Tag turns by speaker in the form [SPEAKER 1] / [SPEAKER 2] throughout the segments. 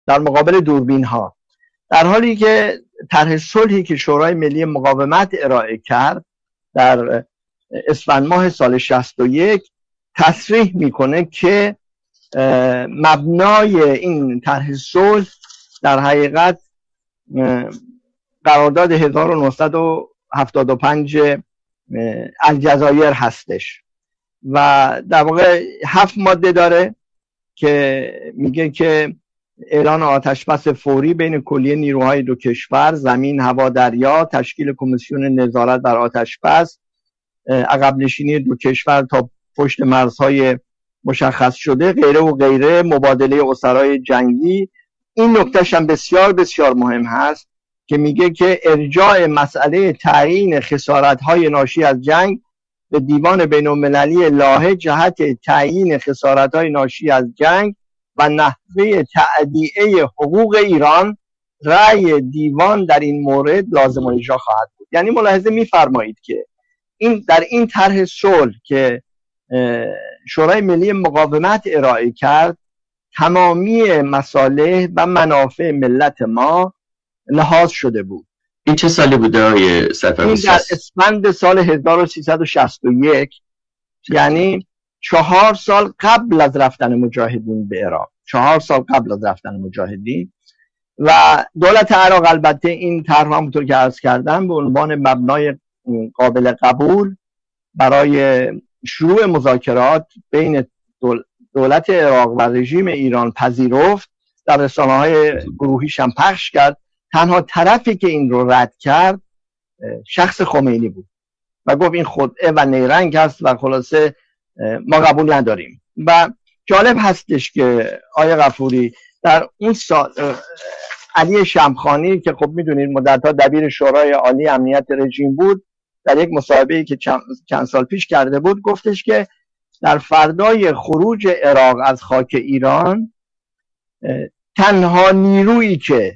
[SPEAKER 1] در مقابل دوربین ها، در حالی که طرح صلحی که شورای ملی مقاومت ارائه کرد در اسفند ماه سال 61 تصریح میکنه که مبنای این طرح صلح در حقیقت قرارداد 1975 الجزایر هستش و در واقع 7 ماده داره که میگه که اعلان آتش بس فوری بین کلیه نیروهای دو کشور، زمین، هوا، دریا، تشکیل کمیسیون نظارت بر آتش بس، عقب نشینی دو کشور تا پشت مرزهای مشخص شده، غیره و غیره، مبادله اسرای جنگی. این نکتهش هم بسیار بسیار مهم هست که میگه که ارجاع مسئله تعیین خسارت‌های ناشی از جنگ به دیوان بین‌المللی لاهه جهت تعیین خسارت‌های ناشی از جنگ و نحوه تأدیه حقوق ایران، رأی دیوان در این مورد لازم الاجرا خواهد بود. یعنی ملاحظه می‌فرمایید که در این طرح صلح که شورای ملی مقاومت ارائه کرد، تمامی مصالح و منافع ملت ما لحاظ شده بود.
[SPEAKER 2] این چه سالی بوده آقای صفوی؟
[SPEAKER 1] این در اسفند سال 1361، یعنی 4 سال قبل از رفتن مجاهدین به عراق. 4 سال قبل از رفتن مجاهدین. و دولت عراق البته این طرح همونطور که عرض کردم به عنوان مبنای قابل قبول برای شروع مذاکرات بین دولت عراق و رژیم ایران پذیرفت. در رسانه‌های گروهیش هم پخش کرد. تنها طرفی که این رو رد کرد شخص خمینی بود و گفت این خدعه و نیرنگ هست و خلاصه ما قبول نداریم. و جالب هستش که آقای غفوری در اون سال علی شمخانی که خب میدونید مدت‌ها دبیر شورای عالی امنیت رژیم بود، در یک مصاحبه‌ای که چند سال پیش کرده بود گفتش که در فردای خروج عراق از خاک ایران تنها نیرویی که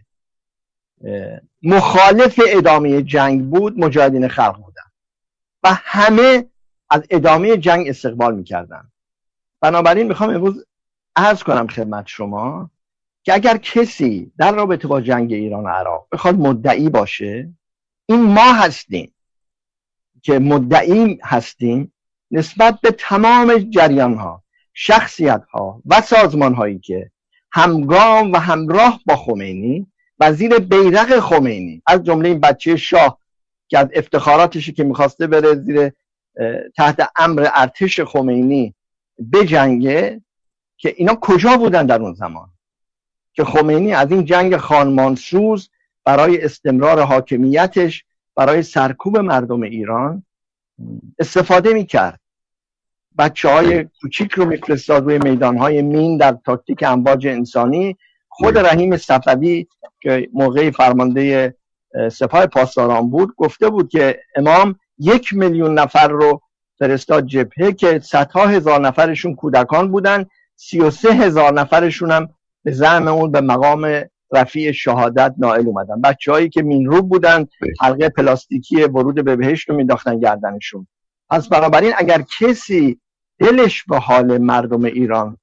[SPEAKER 1] مخالف ادامه جنگ بود مجاهدین خلق بودن و همه از ادامه جنگ استقبال میکردن. بنابراین میخوام امروز عرض کنم خدمت شما که اگر کسی در رابطه با جنگ ایران و عراق بخواد مدعی باشه، این ما هستیم که مدعی هستیم نسبت به تمام جریان‌ها، شخصیت‌ها و سازمان‌هایی که همگام و همراه با خمینی و زیر بیرق خمینی، از جمله این بچه شاه که از افتخاراتشی که میخواسته بره زیر تحت امر ارتش خمینی بجنگه، که اینا کجا بودن در اون زمان که خمینی از این جنگ خانمانسوز برای استمرار حاکمیتش، برای سرکوب مردم ایران استفاده میکرد. بچه‌های کوچیک رو میفرستاد روی میدان‌های مین در تاکتیک امواج انسانی. خود رحیم صفوی که موقعی فرمانده سپاه پاسداران بود گفته بود که امام 1,000,000 نفر رو فرستاد جبهه که صدها هزار نفرشون کودکان بودن، 33,000 نفرشون هم به زعم اون به مقام رفیع شهادت نائل اومدن. بچه‌هایی که مینروب بودن، حلقه پلاستیکی ورود به بهشت رو مینداختن گردنشون. پس بنابراین اگر کسی دلش به حال مردم ایران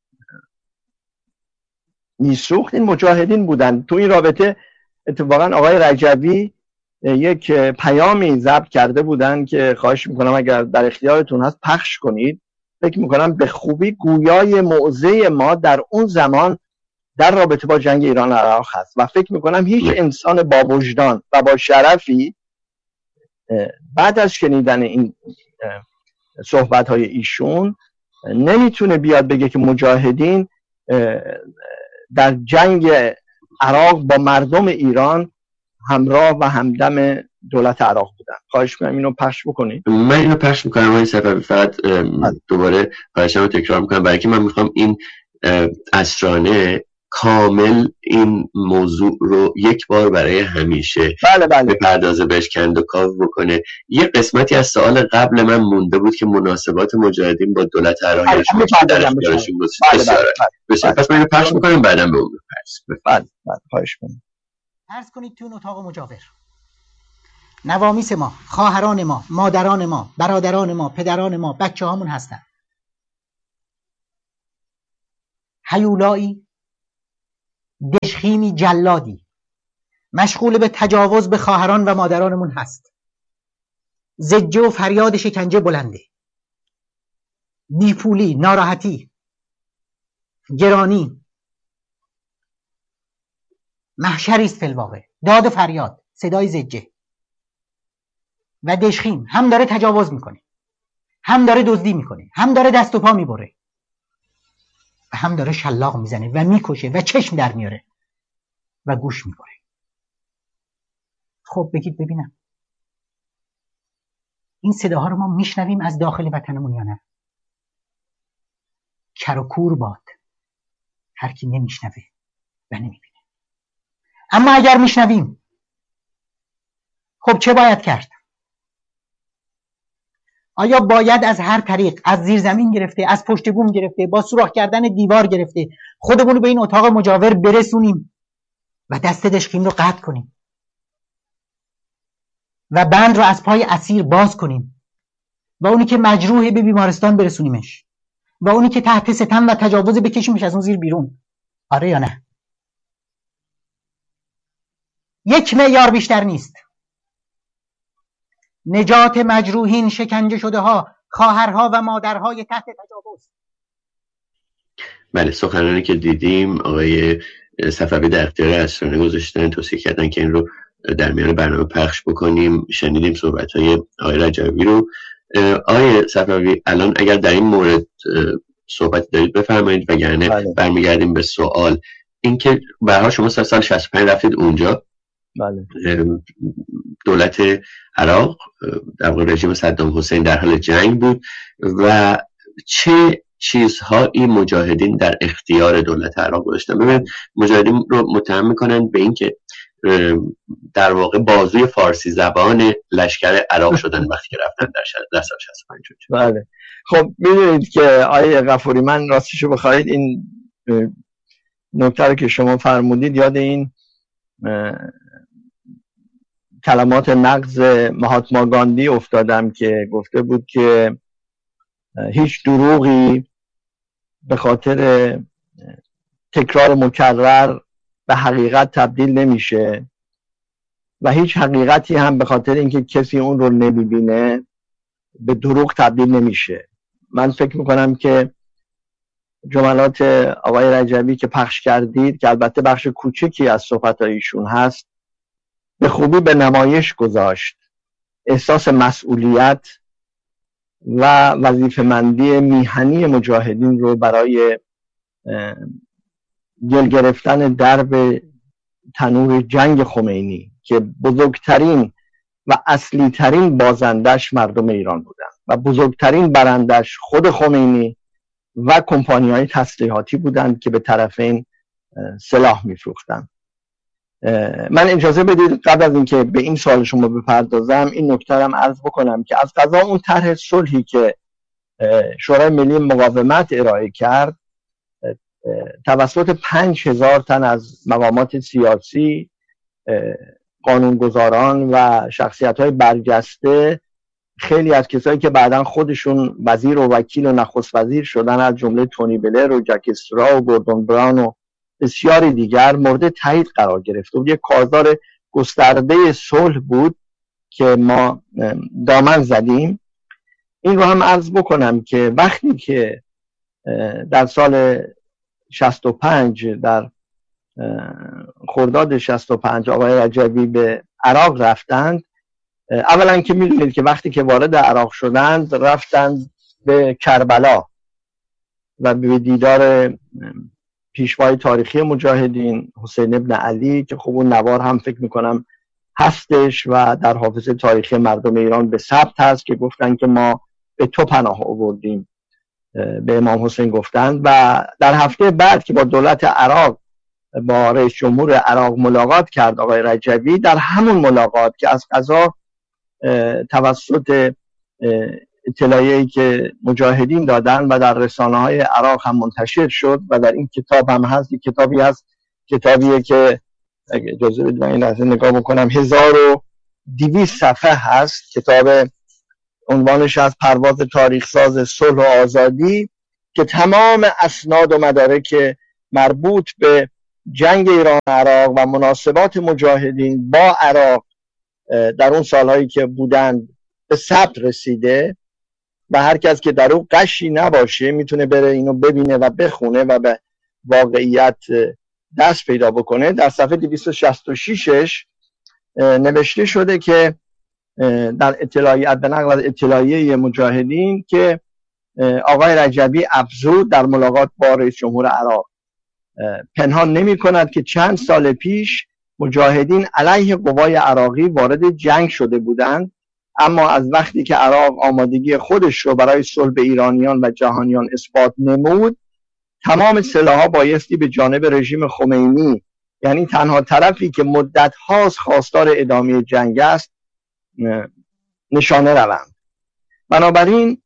[SPEAKER 1] میسوخت این مجاهدین بودن. تو این رابطه اتفاقا آقای رجوی یک پیامی ضبط کرده بودن که خواهش میکنم اگر در اختیارتون هست پخش کنید. فکر میکنم به خوبی گویای موضع ما در اون زمان در رابطه با جنگ ایران و عراق هست و فکر میکنم هیچ انسان با وجدان و با شرفی بعد از شنیدن این صحبت‌های ایشون نمیتونه بیاد بگه که مجاهدین در جنگ عراق با مردم ایران همراه و همدم دولت عراق بودن. خواهش می‌کنم اینو پخش بکنید.
[SPEAKER 2] من اینو پخش می‌کنم آقای صفوی. فقط دوباره خواهشمو تکرار می‌کنم برای که من می‌خوام این اسرانه کامل این موضوع رو یک بار برای همیشه بپردازه، بهش کند و کاو بکنه. یه قسمتی از سوال قبل من مونده بود که مناسبات مجاهدین با دولت عراق در اختیارشون بود. بسیار. پس من اینو پخش می‌کنم بعداً به اون بپرس.
[SPEAKER 1] خواهش می‌کنم.
[SPEAKER 3] عرض کنید تو اون اتاق مجاور نوامیس ما، خواهران ما، مادران ما، برادران ما، پدران ما، بچه‌هامون هستن. هیولایی دژخیمی جلادی مشغول به تجاوز به خواهران و مادرانمون هست. زجه و فریاد شکنجه بلنده، بیپولی، ناراحتی، گرانی، محشری است فی الواقع. داد و فریاد، صدای زجه. و دژخیم هم داره تجاوز میکنه، هم داره دزدی میکنه، هم داره دست و پا میبره و هم داره شلاق میزنه و میکشه و چشم در میاره و گوش میکنه. خب بگید ببینم این صداها رو ما میشنویم از داخل وطنمون یا نه؟ کر و کور باد هر کی نمیشنوه و نمیبینه. اما اگر میشنویم، خب چه باید کرد؟ آیا باید از هر طریق، از زیر زمین گرفته، از پشت بوم گرفته، با سوراخ کردن دیوار گرفته، خودمون رو به این اتاق مجاور برسونیم و دست دژخیم رو قطع کنیم و بند رو از پای اسیر باز کنیم و اونی که مجروحه به بیمارستان برسونیمش و اونی که تحت ستم و تجاوز بکشیمش از اون زیر بیرون؟ آره یا نه؟ 1 معیار بیشتر نیست. نجات مجروحین، شکنجه شده ها، خواهرها و مادرهای تحت تجاوز.
[SPEAKER 2] بله، سخنرانی که دیدیم آقای صفوی در اختیار اسرانه گذاشتن، توصیه کردن که این رو در میان برنامه پخش بکنیم. شنیدیم صحبت‌های آقای رجوی رو. آقای صفوی، الان اگر در این مورد صحبت دارید بفرمایید، وگرنه برمیگردیم به سوال. اینکه به هر حال شما سال 65 رفتید اونجا.
[SPEAKER 1] بله.
[SPEAKER 2] دولت عراق در واقع رژیم صدام حسین در حال جنگ بود و چه چیزهایی مجاهدین در اختیار دولت عراق گذاشتن؟ ببینید، مجاهدین رو متهم میکنن به این که در واقع بازوی فارسی زبان لشکر عراق شدن وقتی که رفتن در سال 65.
[SPEAKER 1] بله. خب میدونید که آیه غفوری، من راستشو بخواید این نکته رو که شما فرمودید یاد این کلمات نقض مهاتما گاندی افتادم که گفته بود که هیچ دروغی به خاطر تکرار مکرر به حقیقت تبدیل نمیشه و هیچ حقیقتی هم به خاطر اینکه کسی اون رو نمیبینه به دروغ تبدیل نمیشه. من فکر میکنم که جملات آقای رجوی که پخش کردید، که البته بخش کوچکی از صحبت‌هایشون هست، به خوبی به نمایش گذاشت احساس مسئولیت و وظیفه‌مندی میهنی مجاهدین رو برای گل گرفتن درب تنور جنگ خمینی که بزرگترین و اصلی ترین بازندش مردم ایران بودن و بزرگترین برندش خود خمینی و کمپانی‌های تسلیحاتی بودند که به طرفین سلاح می‌فروختند. من اجازه بدید قبل از اینکه به این سوال شما بپردازم این نکته رو عرض بکنم که از قضا اون طرح صلحی که شورای ملی مقاومت ارائه کرد توسط 5000 تن از مقامات سیاسی، قانونگذاران و شخصیت‌های برجسته، خیلی از کسایی که بعداً خودشون وزیر و وکیل و نخست وزیر شدن، از جمله تونی بلر و جک استرا و گوردون براون و بسیاری دیگر، مورد تایید قرار گرفت و یک کارزار گسترده صلح بود که ما دامن زدیم. این رو هم عرض بکنم که وقتی که در سال 65 در خرداد 65 آقای رجوی به عراق رفتند، اولا که میدونید که وقتی که وارد عراق شدند رفتند به کربلا و به دیدار پیشوای تاریخی مجاهدین حسین ابن علی که خب اون نوار هم فکر میکنم هستش و در حافظه تاریخی مردم ایران به ثبت هست که گفتن که ما به تو پناه آوردیم، به امام حسین گفتند. و در هفته بعد که با دولت عراق، با رئیس جمهور عراق ملاقات کرد آقای رجوی، در همون ملاقات که از قضا توسط اطلاعیه‌ای که مجاهدین دادن و در رسانه‌های عراق هم منتشر شد و در این کتاب هم هست، کتابیه که اگه اجازه بدید من این لحظه نگاه بکنم، 1200 صفحه هست. کتاب عنوانش از پرواز تاریخساز صلح و آزادی، که تمام اسناد و مدارک مربوط به جنگ ایران و عراق و مناسبات مجاهدین با عراق در اون سالهایی که بودند به ثبت رسیده و هر کس که در اون قشی نباشه میتونه بره اینو ببینه و بخونه و به واقعیت دست پیدا بکنه. در صفحه 266 نوشته شده که در اطلاعیت به نقل از اطلاعیه مجاهدین که آقای رجبی افزود در ملاقات با رئیس جمهور عراق پنهان نمی کند که چند سال پیش مجاهدین علیه قوای عراقی وارد جنگ شده بودند، اما از وقتی که عراق آمادگی خودش رو برای صلح به ایرانیان و جهانیان اثبات نمود، تمام سلاح‌ها بایستی به جانب رژیم خمینی، یعنی تنها طرفی که مدت هاست خواستار ادامه جنگ است، نشانه روند. بنابراین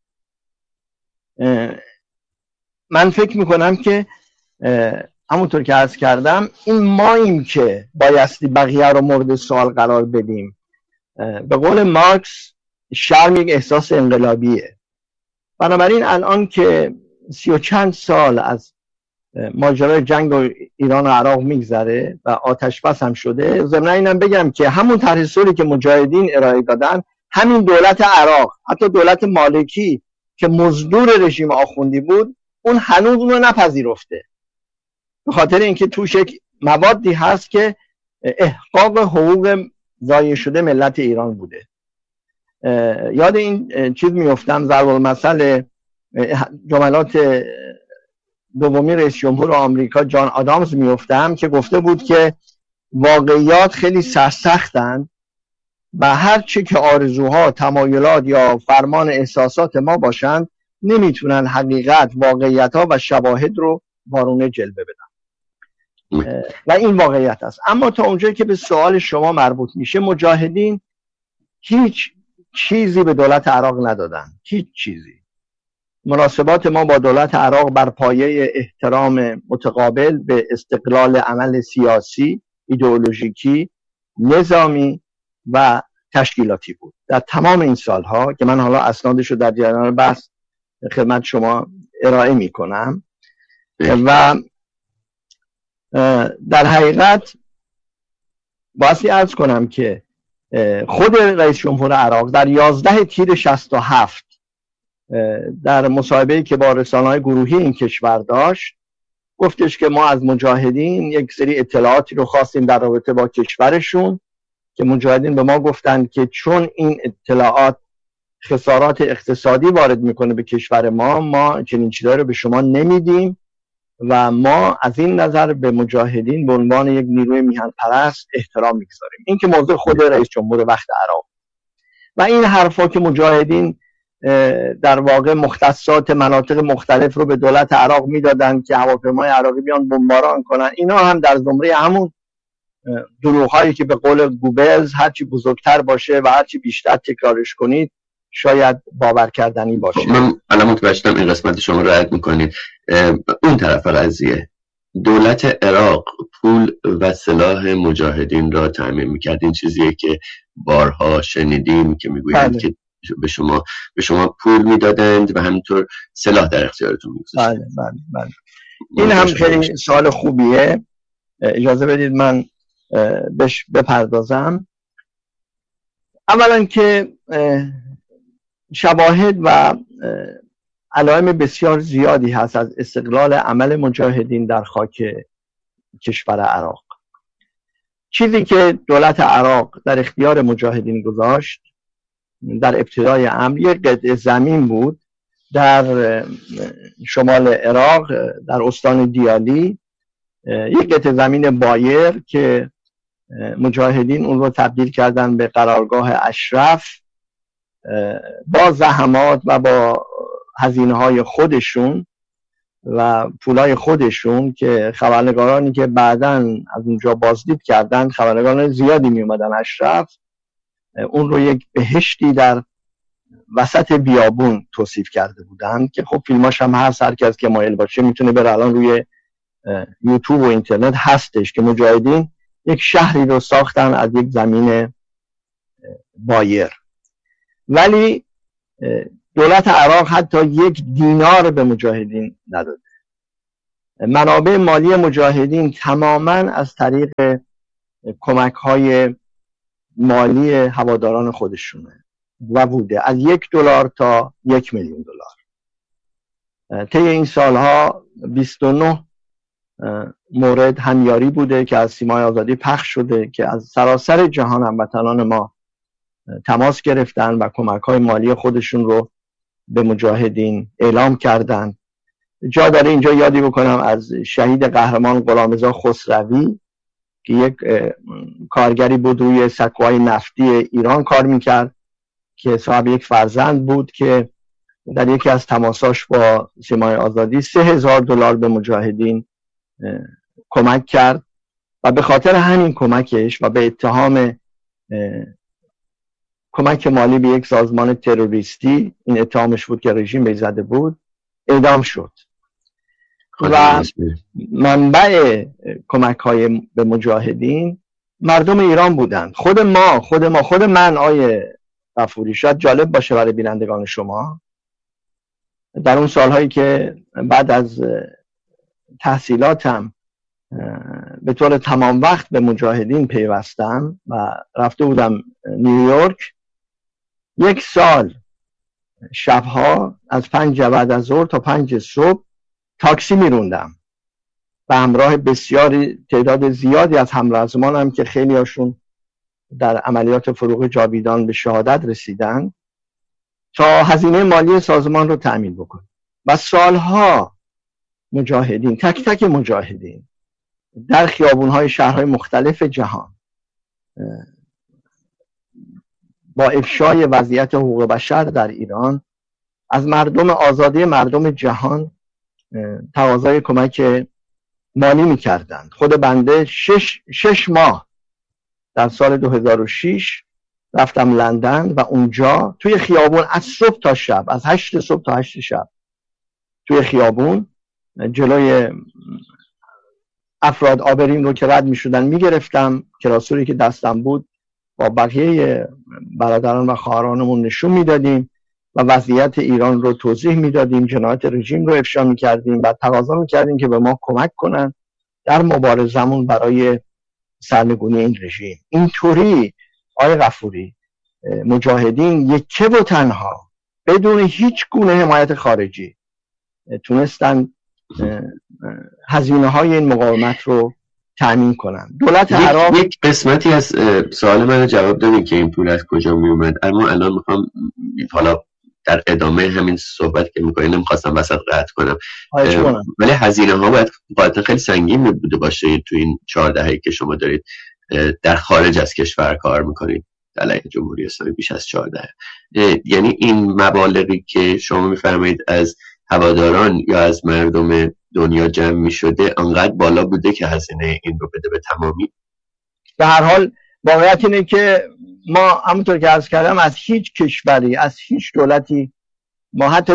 [SPEAKER 1] من فکر میکنم که همونطور که عرض کردم این ماییم که بایستی بقیه رو مورد سوال قرار بدیم. به قول مارکس شرم یک احساس انقلابیه. بنابراین الان که 30 و چند سال از ماجرای جنگ ایران و عراق میگذره و آتش بس هم شده، ضمن اینم بگم که همون طرح صلحی که مجاهدین ارائه دادن، همین دولت عراق، حتی دولت مالکی که مزدور رژیم آخوندی بود، اون هنوز اون رو نپذیرفته، به خاطر اینکه توش یک موادی هست که احقاق حقوق ضایع شده ملت ایران بوده. یاد این چیز میفتم، ضرب المثل جملات دومی رئیس جمهور آمریکا جان آدامز میفتم که گفته بود که واقعیات خیلی سرسختند و هر چی که آرزوها، تمایلات یا فرمان احساسات ما باشند نمیتونن حقیقت، واقعیت‌ها و شواهد رو وارونه جلوه بدن و این واقعیت است. اما تا اونجایی که به سوال شما مربوط میشه، مجاهدین هیچ چیزی به دولت عراق ندادن، هیچ چیزی. مناسبات ما با دولت عراق بر پایه احترام متقابل به استقلال عمل سیاسی، ایدئولوژیکی، نظامی و تشکیلاتی بود در تمام این سالها که من حالا اسنادش رو در جریان بحث خدمت شما ارائه می کنم. و در حقیقت بایستی عرض کنم که خود رئیس جمهور عراق در 11 تیر 67 در مصاحبه‌ای که با رسانه‌های گروهی این کشور داشت گفتش که ما از مجاهدین یک سری اطلاعاتی رو خواستیم در رابطه با کشورشون که مجاهدین به ما گفتند که چون این اطلاعات خسارات اقتصادی وارد میکنه به کشور ما چنین چیزایی رو به شما نمیدیم و ما از این نظر به مجاهدین به عنوان یک نیروی میهن پرست احترام میگذاریم. این که موضوع خود رئیس جمهور وقت عراق و این حرفا که مجاهدین در واقع مختصات مناطق مختلف رو به دولت عراق میدادن که هواپیمای عراقی بیان بمباران کنن، اینا هم در زمره همون دروغ‌هایی که به قول گوبلز هرچی بزرگتر باشه و هرچی بیشتر تکرارش کنید شاید باور کردنی باشه.
[SPEAKER 2] من الان متوجه شدم این قسمت شما رو رعایت میکنید. اون طرف قضیه دولت عراق پول و سلاح مجاهدین را تامین میکرد. این چیزیه که بارها شنیدیم که میگویند که به شما پول میدادند و همینطور سلاح در اختیارتون میگذاشتند.
[SPEAKER 1] بله. این هم خیلی سوال خوبیه، اجازه بدید من بهش بپردازم. اولا که شواهد و علائم بسیار زیادی هست از استقلال عمل مجاهدین در خاک کشور عراق. چیزی که دولت عراق در اختیار مجاهدین گذاشت در ابتدای امر یک قطعه زمین بود در شمال عراق در استان دیالی، یک قطعه زمین بایر که مجاهدین اون رو تبدیل کردن به قرارگاه اشرف با زحمات و با هزینه‌های خودشون و پولای خودشون که خبرنگارانی که بعداً از اونجا بازدید کردن، خبرنگاران زیادی می اومدن اشرف، اون رو یک بهشتی در وسط بیابون توصیف کرده بودن که خب فیلماش هم هست، هر کس که مایل باشه میتونه بره الان روی یوتیوب و اینترنت هستش که مجاهدین یک شهری رو ساختن از یک زمین بایر. ولی دولت عراق حتی 1 دینار به مجاهدین نداده. منابع مالی مجاهدین تماما از طریق کمک‌های مالی هواداران خودشونه و بوده، از $1 تا $1,000,000. طی این سالها 29 مورد همیاری بوده که از سیمای آزادی پخش شده که از سراسر جهان هموطنان ما تماس گرفتن و کمک‌های مالی خودشون رو به مجاهدین اعلام کردن. جا داره اینجا یادی بکنم از شهید قهرمان غلامرضا خسروی که یک کارگری بود روی سکوهای نفتی ایران کار میکرد که صاحب یک فرزند بود که در یکی از تماساش با سیمای آزادی $3,000 به مجاهدین کمک کرد و به خاطر همین کمکش و به اتهام کمک مالی به یک سازمان تروریستی، این اتهامش بود که رژیم بهش زده بود، اعدام شد. و منبع کمک های به مجاهدین مردم ایران بودند. خود من آیه غفوری، شاید جالب باشه برای بینندگان شما، در اون سالهایی که بعد از تحصیلاتم به طور تمام وقت به مجاهدین پیوستم و رفته بودم نیویورک، یک سال شبها از 5 بعد از ظهر تا 5 صبح تاکسی میروندم و همراه بسیاری تعداد زیادی از همرزمانم که خیلی هاشون در عملیات فروغ جاویدان به شهادت رسیدن تا هزینه مالی سازمان رو تأمین بکنیم. و سالها مجاهدین، تک تک مجاهدین در خیابونهای شهرهای مختلف جهان با افشای وضعیت حقوق بشر در ایران از مردم آزادی مردم جهان تقاضای کمک مالی می‌کردند. خود بنده 6 ماه در سال 2006 رفتم لندن و اونجا توی خیابون از صبح تا شب، از 8 صبح تا 8 شب توی خیابون جلوی افراد آبرین رو که رد می‌شدن می‌گرفتم، کراسوری که دستم بود با بقیه برادران و خواهرانمون نشون میدادیم و وضعیت ایران رو توضیح میدادیم، جنایات رژیم رو افشا میکردیم و تقاضا میکردیم که به ما کمک کنن در مبارزمون برای سرنگونی این رژیم. اینطوری آقای غفوری مجاهدین یکه و تنها بدون هیچ گونه حمایت خارجی تونستن هزینه های این مقاومت رو تامین کنن. دولت عراق
[SPEAKER 2] یک قسمتی از سوال من جواب دادی که این پول از کجا می اومد، اما الان میخوام حالا در ادامه همین صحبت که میکنیم نمیخواستم وسط قطع کنم، ولی هزینه ها باید قاعدتا خیلی سنگین بوده باشه تو این 4 دهه‌ای که شما دارید در خارج از کشور کار میکنید علیه جمهوری اسلامی بیش از 4 دهه. یعنی این مبالغی که شما میفرمایید از هواداران یا از مردم دنیا جمع می شده انقدر بالا بوده که هزینه این رو بده به تمامی؟
[SPEAKER 1] به هر حال واقعیت اینه که ما همونطور که عرض کردم از هیچ کشوری، از هیچ دولتی ما حتی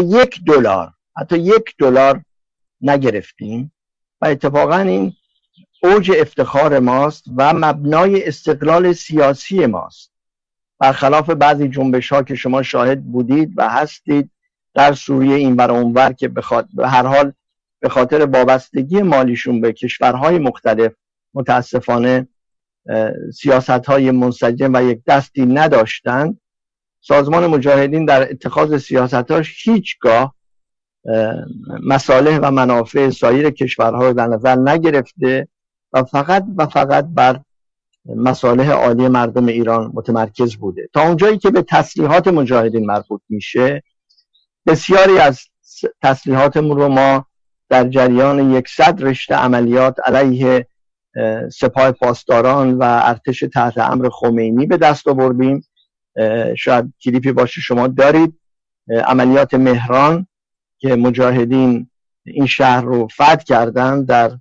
[SPEAKER 1] $1 نگرفتیم و اتفاقا این اوج افتخار ماست و مبنای استقلال سیاسی ماست، برخلاف بعضی جنبش ها که شما شاهد بودید و هستید در سوریه این ور اون ور که به هر حال به خاطر وابستگی مالیشون به کشورهای مختلف متاسفانه سیاست‌های منسجم و یک دستی نداشتند. سازمان مجاهدین در اتخاذ سیاستاش هیچگاه مصالح و منافع سایر کشورها رو در نظر نگرفته و فقط بر مصالح عالی مردم ایران متمرکز بوده. تا اونجایی که به تسلیحات مجاهدین مربوط میشه، بسیاری از تسلیحاتمون رو ما در جریان 100 رشته عملیات علیه سپاه پاسداران و ارتش تحت امر خمینی به دست آوردیم. شاید کلیپی باشه شما دارید، عملیات مهران که مجاهدین این شهر رو فتح کردن در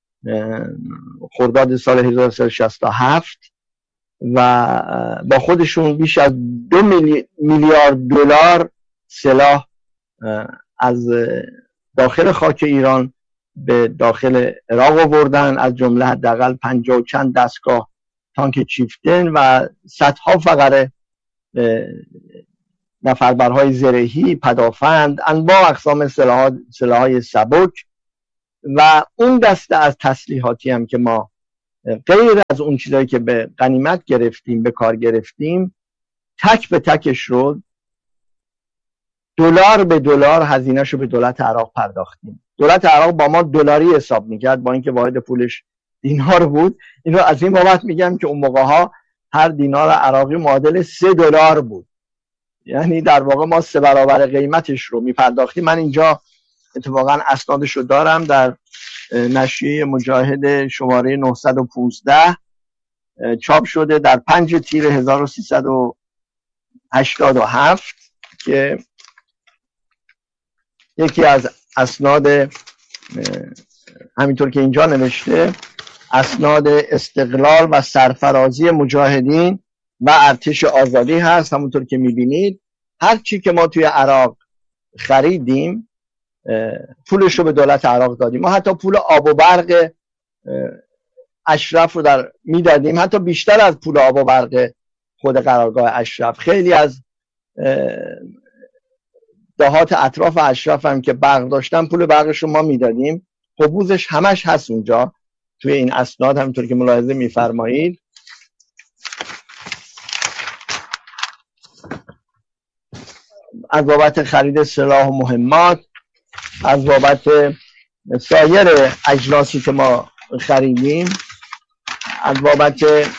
[SPEAKER 1] خرداد سال 1367 و با خودشون بیش از $2 میلیارد سلاح از داخل خاک ایران به داخل عراق آوردن، از جمله حداقل 50 و چند دستگاه تانک چیفتن و صدها فقره نفربرهای زرهی، پدافند، انواع اقسام سلاح‌های سبک و اون دسته از تسلیحاتی هم که ما غیر از اون چیزایی که به غنیمت گرفتیم به کار گرفتیم، تک به تکش رو دلار به دلار هزینه‌ش رو به دولت عراق پرداختیم. دولت عراق با ما دلاری حساب میکرد با اینکه واحد پولش دینار بود. این رو از این بابت میگم که اون موقع ها هر دینار عراقی معادل 3 دلار بود، یعنی در واقع ما 3 برابر قیمتش رو میپرداختیم. من اینجا اتفاقا اسنادش رو دارم، در نشریه مجاهد شماره 915 چاپ شده در 5 تیر 1387 که یکی از اسناد همینطور که اینجا نوشته اسناد استقلال و سرفرازی مجاهدین و ارتش آزادی هست. همونطور که میبینید هر چی که ما توی عراق خریدیم پولش رو به دولت عراق دادیم. ما حتی پول آب و برق اشرف رو میدادیم، حتی بیشتر از پول آب و برق خود قرارگاه اشرف. خیلی از دهات اطراف اشرف هم که برق داشتن پول برقش رو ما میدادیم. حبوزش همش هست اونجا توی این اسناد، همینطور که ملاحظه میفرمایید. از بابت خرید سلاح و مهمات، از بابت سایر اجناسی که ما خریدیم، از بابت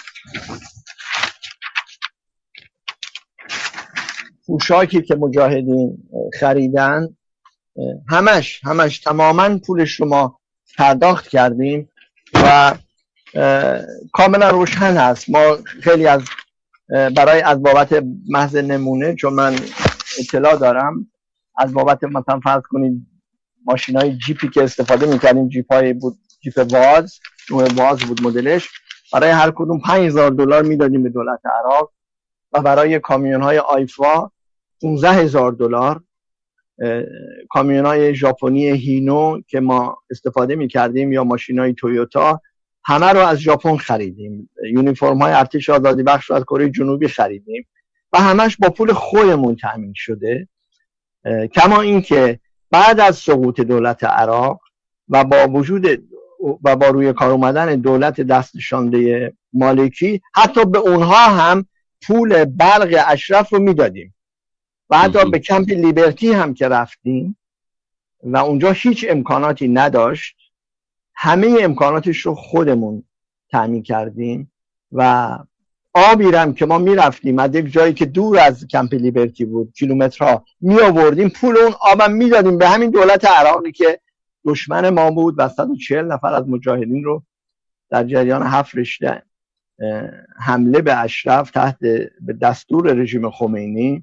[SPEAKER 1] پوشاکی که مجاهدین خریدن، همش تماما پولش رو ما پرداخت کردیم و کاملا روشن هست. ما خیلی از از بابت محض نمونه، چون من اطلاع دارم، از بابت مثلا فرض کنید ماشینای جیپی که استفاده میکردیم، جیپای بود، جیپ واز، نوع واز بود مدلش، برای هر کدوم $5000 میدادیم به دولت عراق و برای کامیون‌های آیفا $15000. کامیون‌های ژاپنی هینو که ما استفاده میکردیم یا ماشینای تویوتا، همه رو از ژاپن خریدیم. یونیفرم‌های ارتش آزادی بخش رو از کره جنوبی خریدیم و همش با پول خودمون تامین شده. کما اینکه بعد از سقوط دولت عراق و با وجود و با روی کار اومدن دولت دستشانده مالکی، حتی به اونها هم پول برق اشرف رو میدادیم و حتی به کمپ لیبرتی هم که رفتیم و اونجا هیچ امکاناتی نداشت، همه امکاناتش رو خودمون تامین کردیم و آبی هم که ما میرفتیم از یک جایی که دور از کمپ لیبرتی بود کیلومترها می آوردیم، پول اون آبم میدادیم به همین دولت عراقی که دشمن ما بود و 140 نفر از مجاهدین رو در جریان 7 رشته حمله به اشرف تحت به دستور رژیم خمینی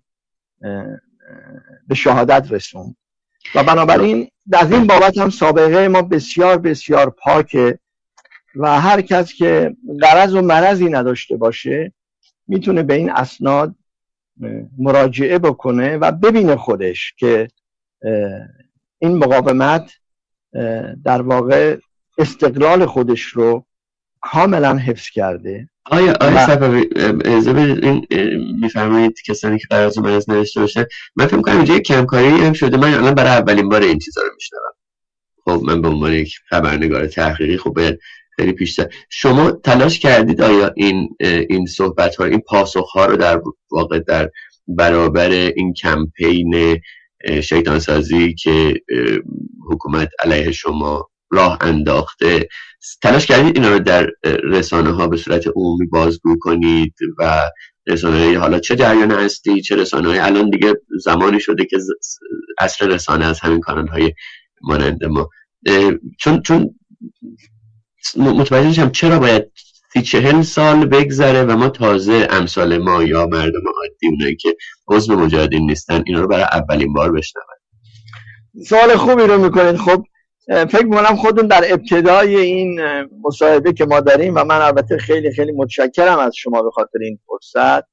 [SPEAKER 1] به شهادت رسوند. و بنابراین از این بابت هم سابقه ما بسیار بسیار پاکه و هر کس که غرض و مرضی نداشته باشه میتونه به این اسناد مراجعه بکنه و ببینه خودش که این مقاومت در واقع استقلال خودش رو کاملا حفظ کرده.
[SPEAKER 2] آیا صفوی این میفرمایید کسانی که قرار از مرض نداشته باشه، من فکر می‌کنم اینجا کمکاری هم شده. من الان برای اولین بار این چیزا رو میشنوم. خب من به عنوان یک خبرنگار تحقیقی خب باید خیلی پیشتر. شما تلاش کردید آیا این صحبت ها، این پاسخ ها رو در واقع در برابر این کمپین شیطان سازی که حکومت علیه شما راه انداخته، تلاش کردید اینا رو در رسانه ها به صورت عمومی بازگو کنید و رسانه حالا چه جریان هستی چه رسانه های، الان دیگه زمانی شده که عصر رسانه از همین کانال های مانند ما، چون متوجه شدم چرا باید 30-40 سال بگذره و ما تازه امثال ما یا مردم عادی، اونایی که عضو مجاهدین نیستن، اینا رو برای اولین بار بشنون.
[SPEAKER 1] سوال خوبی رو میکنید. خب فکر میکنم خودتون در ابتدای این مصاحبه که ما داریم و من البته خیلی خیلی متشکرم از شما به خاطر این فرصت،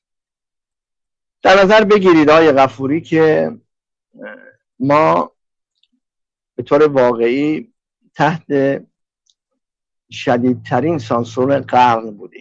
[SPEAKER 1] در نظر بگیرید آقای غفوری که ما به طور واقعی تحت شدیدترین سانسور قرن بودیم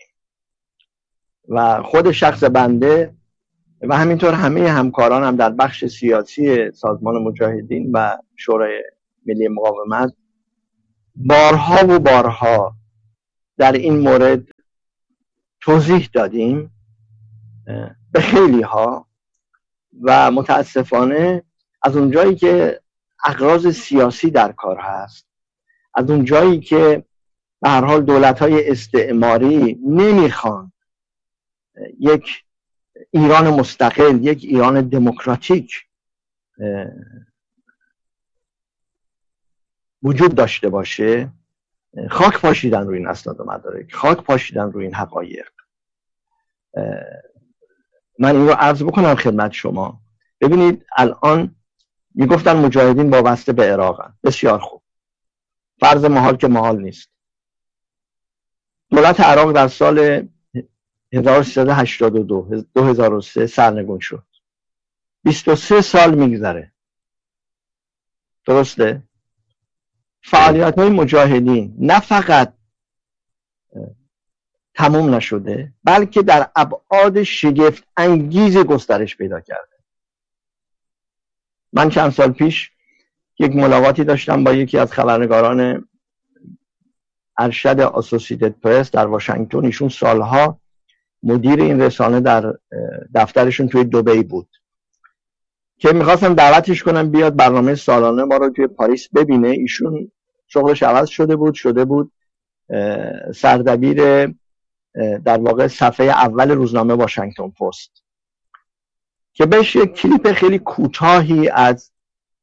[SPEAKER 1] و خود شخص بنده و همینطور همه همکاران هم در بخش سیاسی سازمان مجاهدین و شورای ملی مقاومت بارها و بارها در این مورد توضیح دادیم به خیلی ها و متاسفانه از اونجایی که اغراض سیاسی در کار هست، از اونجایی که به هر حال دولت‌های استعماری نمیخوان یک ایران مستقل، یک ایران دموکراتیک وجود داشته باشه، خاک پاشیدن روی این اسناد و مدارک، خاک پاشیدن روی این حقایق. من این رو عرض بکنم خدمت شما. ببینید الان میگفتن مجاهدین وابسته به عراقن، بسیار خوب، فرض محال که محال نیست. دولت عراق در سال 1382 2003 سرنگون شد. 23 سال میگذره، درسته؟ فعالیت های مجاهدین نه فقط تموم نشده، بلکه در ابعاد شگفت انگیز گسترش پیدا کرده. من چند سال پیش یک ملاقاتی داشتم با یکی از خبرنگاران ارشد آسوسییتد پرس در واشنگتن. ایشون سالها مدیر این رسانه در دفترشون توی دبی بود که میخواستم دعوتش کنم بیاد برنامه سالانه ما رو توی پاریس ببینه. ایشون شغلش عوض شده بود سردبیر در واقع صفحه اول روزنامه واشنگتن پست، که بهش یک کلیپ خیلی کوتاهی از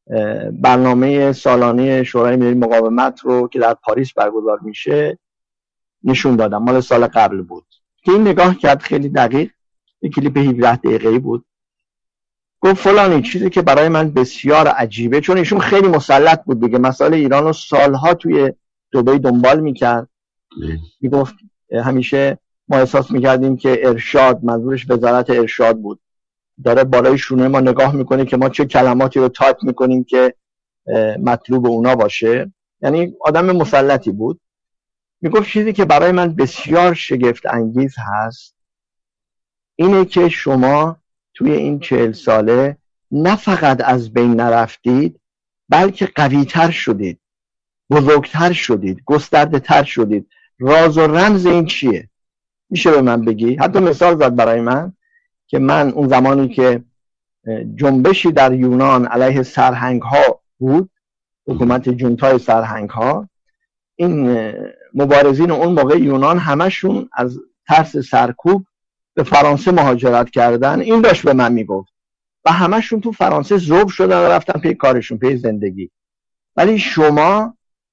[SPEAKER 1] برنامه سالانه شورای ملی مقاومت رو که در پاریس برگزار میشه نشون دادم. مال سال قبل بود که این نگاه کرد، خیلی دقیق، یک کلیپ 17 دقیقه‌ای بود. گفت فلانی چیزی که برای من بسیار عجیبه، چون ایشون خیلی مسلط بود دیگه، مسائل ایران رو سالها توی دبی دنبال میکرد. میگفت همیشه ما احساس میکردیم که ارشاد، منظورش وزارت ارشاد بود، داره بالای شونه ما نگاه میکنه که ما چه کلماتی رو تایپ میکنیم که مطلوب اونا باشه. یعنی آدم مسلطی بود. میگفت چیزی که برای من بسیار شگفت انگیز هست اینه که شما توی این 40 ساله نه فقط از بین نرفتید، بلکه قوی‌تر شدید، بزرگتر شدید، گسترده تر شدید. راز و رمز این چیه؟ میشه به من بگی؟ حتی مثال زد برای من که من اون زمانی که جنبشی در یونان علیه سرهنگ ها بود، حکومت جونتای سرهنگ ها، این مبارزین اون موقع یونان همشون از ترس سرکوب به فرانسه مهاجرت کردن. این داشت به من میگفت و همشون تو فرانسه ذوب شدن و رفتن پی کارشون، پی زندگی. ولی شما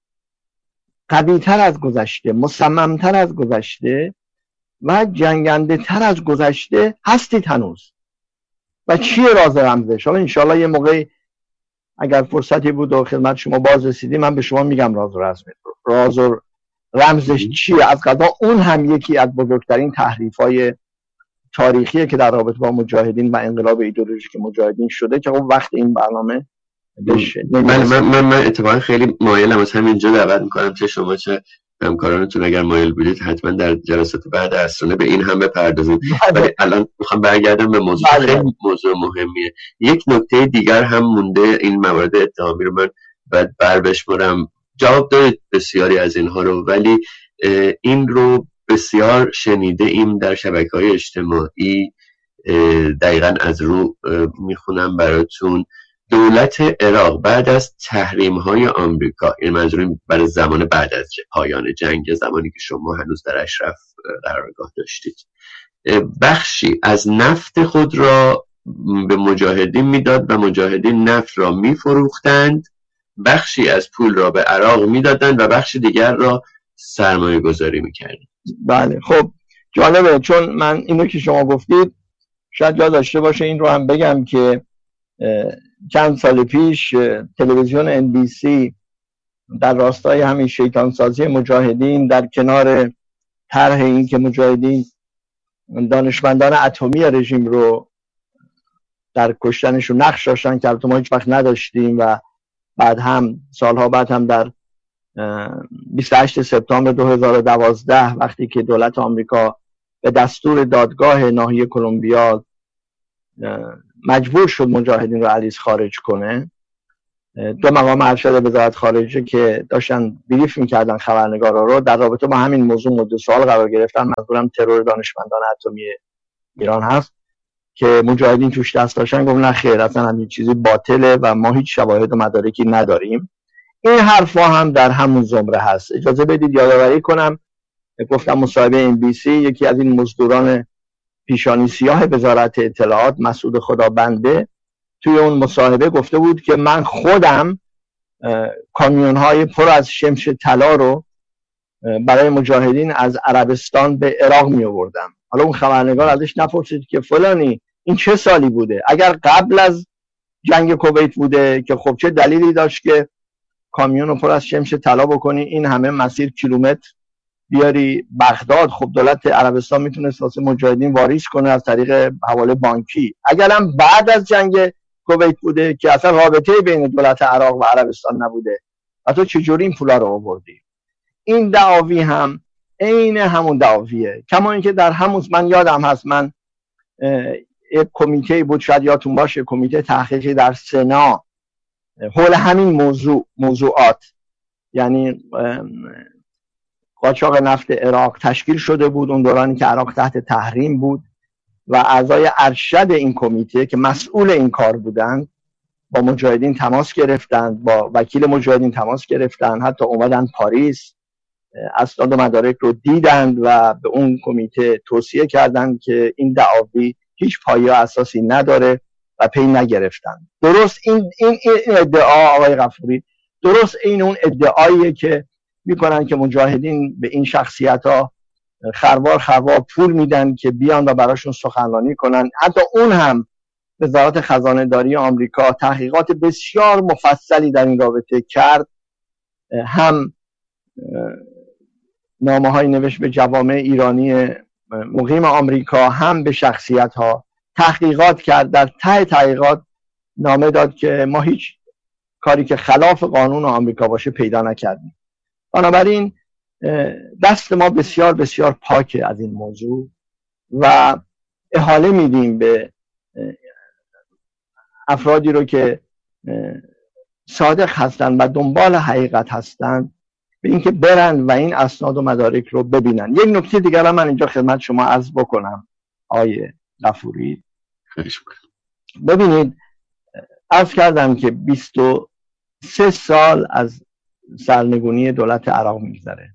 [SPEAKER 1] قوی‌تر از گذشته، مصممتر از گذشته و جنگنده تر از گذشته هستید هنوز. و چیه راز رمزش؟ حالا انشالله یه موقع اگر فرصتی بود و خدمت شما باز رسیدی من به شما میگم راز و رمزش چیه. از قضا اون هم یکی از بزرگترین تحریف‌های تاریخیه که در رابطه با مجاهدین و انقلاب ایدئولوژیک مجاهدین شده که خب وقت این برنامه بشه.
[SPEAKER 2] من اتفاقا خیلی مایلم از همینجا دعوت میکنم که شما چه همکارانتون اگر مایل بودید حتما در جلسات بعد عصرانه به این هم بپردازید. ولی الان میخوام برگردم به موضوع، خیلی موضوع مهمیه. یک نکته دیگر هم مونده، این موارد اتهامی رو من باید بشمارم. جواب دارید بسیاری از اینها رو، ولی این رو بسیار شنیده ایم در شبکه‌های اجتماعی. دقیقاً از رو میخونم براتون. دولت عراق بعد از تحریم‌های آمریکا، این منظورم برای زمان بعد از پایان جنگ، زمانی که شما هنوز در اشرف قرارگاه داشتید، بخشی از نفت خود را به مجاهدین میداد و مجاهدین نفت را میفروختند، بخشی از پول را به عراق میدادند و بخش دیگر را سرمایه گذاری میکردند.
[SPEAKER 1] بله، خب جالبه، چون من اینو که شما گفتید شاید یاد داشته باشه این رو هم بگم که چند سال پیش تلویزیون NBC در راستای همین شیطان سازی مجاهدین، در کنار طرح این که مجاهدین دانشمندان اتمی رژیم رو در کشتنشون نقش داشتن که البته ما هیچ وقت نداشتیم، و بعد هم سالها بعد هم در 28 سپتامبر 2012 وقتی که دولت آمریکا به دستور دادگاه ناحیه کلمبیا مجبور شد مجاهدین رو علیز خارج کنه، دو مقام ارشد وزارت خارجه که داشتن بریف میکردن خبرنگارا رو در رابطه با همین موضوع مورد سوال قرار گرفتن. منظورم ترور دانشمندان اتمی ایران هست که مجاهدین توش دست داشتن. گفت نه خیر، اصلا همین چیزی باطله و ما هیچ شواهد و مدارکی نداریم. این حرفا هم در همون زمره هست. اجازه بدید یادآوری کنم، گفتم مصاحبه NBC یکی از این مزدوران پیشانی سیاه وزارت اطلاعات مسعود خدابنده توی اون مصاحبه گفته بود که من خودم کامیون‌های پر از شمش طلا رو برای مجاهدین از عربستان به عراق می آوردم. حالا اون خبرنگار ازش نپرسید که فلانی این چه سالی بوده؟ اگر قبل از جنگ کویت بوده که خب چه دلیلی داشت که کامیون رو پر از شمش طلا بکنی، این همه مسیر کیلومتر بیاری بغداد؟ خب دولت عربستان میتونست واسه مجاهدین واریز کنه از طریق حواله بانکی. اگرم بعد از جنگ کویت بوده که اصلا رابطه بین دولت عراق و عربستان نبوده و تو چجوری این پولا رو آوردی؟ این دعاوی هم عین همون دعاویه. کما اینکه در همون من یادم هست، من یک کمیته بود، شاید یادتون باشه، کمیته تحقیقی در سنا حول همین موضوعات، یعنی قاچاق نفت عراق تشکیل شده بود اون دورانی که عراق تحت تحریم بود و اعضای ارشد این کمیته که مسئول این کار بودند با مجاهدین تماس گرفتند، با وکیل مجاهدین تماس گرفتند، حتی اومدن پاریس، اسناد و مدارک رو دیدند و به اون کمیته توصیه کردند که این دعاوی هیچ پایه اساسی نداره و پی نگرفتند. درست این ادعا آقای غفوری درست این اون ادعاییه که میکنن که مجاهدین به این شخصیت‌ها خروار پول میدن که بیان و براشون سخنرانی کنن. حتی اون هم وزارت خزانه داری آمریکا تحقیقات بسیار مفصلی در این رابطه کرد، هم نامه‌هایی نوشت به جوامع ایرانی مقیم آمریکا، هم به شخصیت‌ها تحقیقات کرد. در ته تحقیقات نامه داد که ما هیچ کاری که خلاف قانون آمریکا باشه پیدا نکردیم. بنابراین دست ما بسیار بسیار پاکه از این موضوع و احاله میدیم به افرادی رو که صادق هستن و دنبال حقیقت هستن به اینکه برن و این اسناد و مدارک رو ببینن. یک نکته دیگر من اینجا خدمت شما عرض بکنم آقای غفوری. ببینید، عرض کردم که 23 سال از سرنگونی دولت عراق میگذره.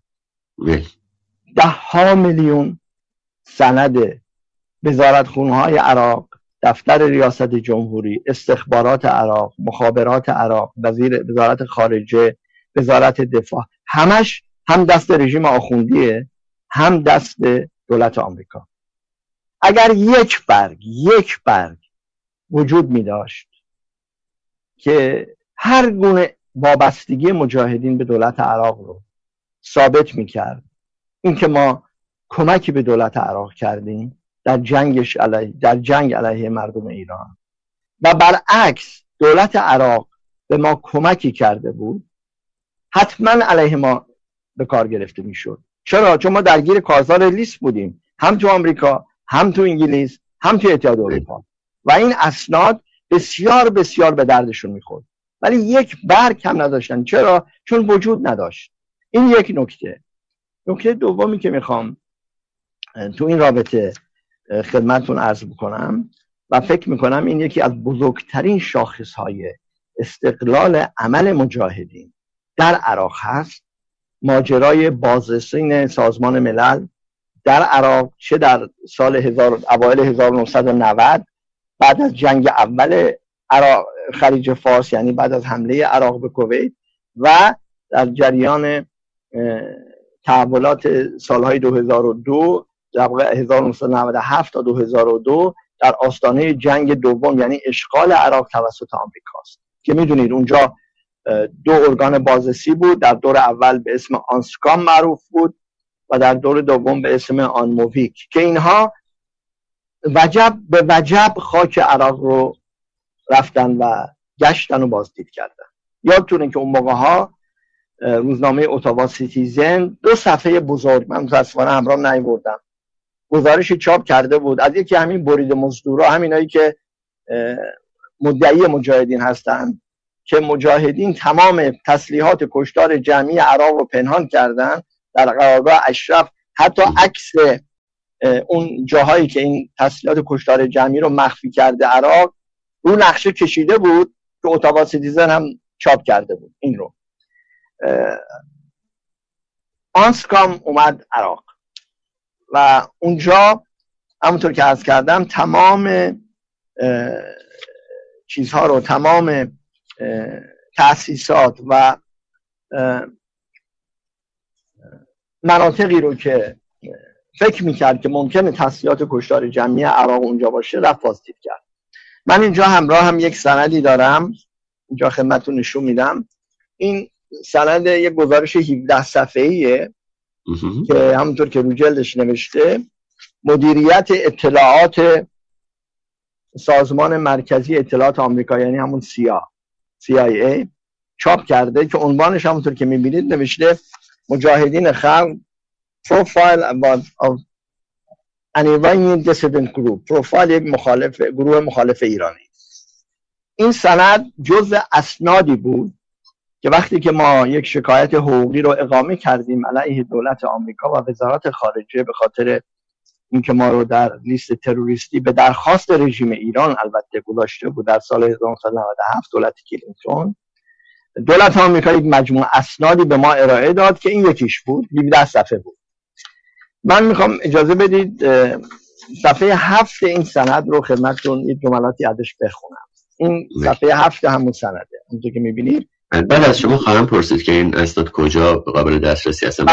[SPEAKER 1] 10 میلیون سند وزارتخونه‌های عراق، دفتر ریاست جمهوری، استخبارات عراق، مخابرات عراق، وزارت خارجه، وزارت دفاع، همش هم دست رژیم آخوندیه هم دست دولت آمریکا. اگر یک برگ وجود می داشت که هر گونه وابستگی مجاهدین به دولت عراق رو ثابت می کرد، این که ما کمکی به دولت عراق کردیم در جنگ علیه مردم ایران و برعکس دولت عراق به ما کمکی کرده بود، حتما علیه ما به کار گرفته میشد. چرا؟ چون ما درگیر کارزار لیست بودیم، هم تو آمریکا، هم تو انگلیس، هم تو اتحاد اروپا و این اسناد بسیار بسیار به دردشون میخورد، ولی یک برگ هم نداشتن. چرا؟ چون وجود نداشت. این یک نکته. نکته دومی که میخوام تو این رابطه خدمتتون عرض بکنم و فکر میکنم این یکی از بزرگترین شاخصهای استقلال عمل مجاهدین در عراق هست، ماجرای بازرسین سازمان ملل در عراق، چه در سال اوایل 1990 بعد از جنگ اول عراق خلیج فارس، یعنی بعد از حمله عراق به کویت، و در جریان تحولات سالهای 2002 1997 تا 2002 در آستانه جنگ دوم، یعنی اشغال عراق توسط آمریکاست که میدونید اونجا 2 ارگان بازرسی بود. در دور اول به اسم آنسکام معروف بود و در دور دوم به اسم آنموویک که اینها وجب به وجب خاک عراق رو رفتن و گشتن و بازدید کردن. یادتونه که اون موقع ها روزنامه اتاوا سیتیزن 2 صفحه بزرگ، من متاسفانه همراهم نیاوردم، گزارشی چاپ کرده بود از یکی همین برید مزدورا، همینایی که مدعی مجاهدین هستن، که مجاهدین تمام تسلیحات کشتار جمعی عراق رو پنهان کردن در قرارگاه اشرف، حتی عکس اون جاهایی که این تسلیحات کشتار جمعی رو مخفی کرده عراق رو نقشه کشیده بود که اتاوا سیتیزن هم چاپ کرده بود این رو. آنسکام اومد عراق و اونجا همونطور که عرض کردم تمام چیزها رو، تمام تأسیسات و مناطقی رو که فکر میکرد که ممکنه تسلیحات کشتار جمعی عراق اونجا باشه رفت بازدید کرد. من اینجا همراه هم یک سندی دارم، اینجا خدمتتون نشون میدم. این سند یک گزارش 17 صفحه‌ایه که همونطور که رو جلدش نوشته مدیریت اطلاعات سازمان مرکزی اطلاعات آمریکا، یعنی همون CIA چاپ کرده که عنوانش همونطور که میبینید نوشته مجاهدین خلق Profile of an Iranian Dissident Group، پروفایل یک گروه مخالف ایرانی. این سند جزء اسنادی بود که وقتی که ما یک شکایت حقوقی رو اقامه کردیم علیه دولت آمریکا و وزارت خارجه به خاطر اینکه ما رو در لیست تروریستی به درخواست رژیم ایران البته گذاشته بود در سال 1997 دولت کلینتون، دولت آمریکا یک مجموعه اسنادی به ما ارائه داد که این یکیش بود، 17 صفحه بود. من میخوام اجازه بدید صفحه 7 این سند رو خدمتتون یک جملاتی ازش بخونم. این صفحه 7 همون سنده، همونطور که میبینید.
[SPEAKER 2] بعد از شما خواهم پرسید که این اسناد کجا قابل دسترسی هستن.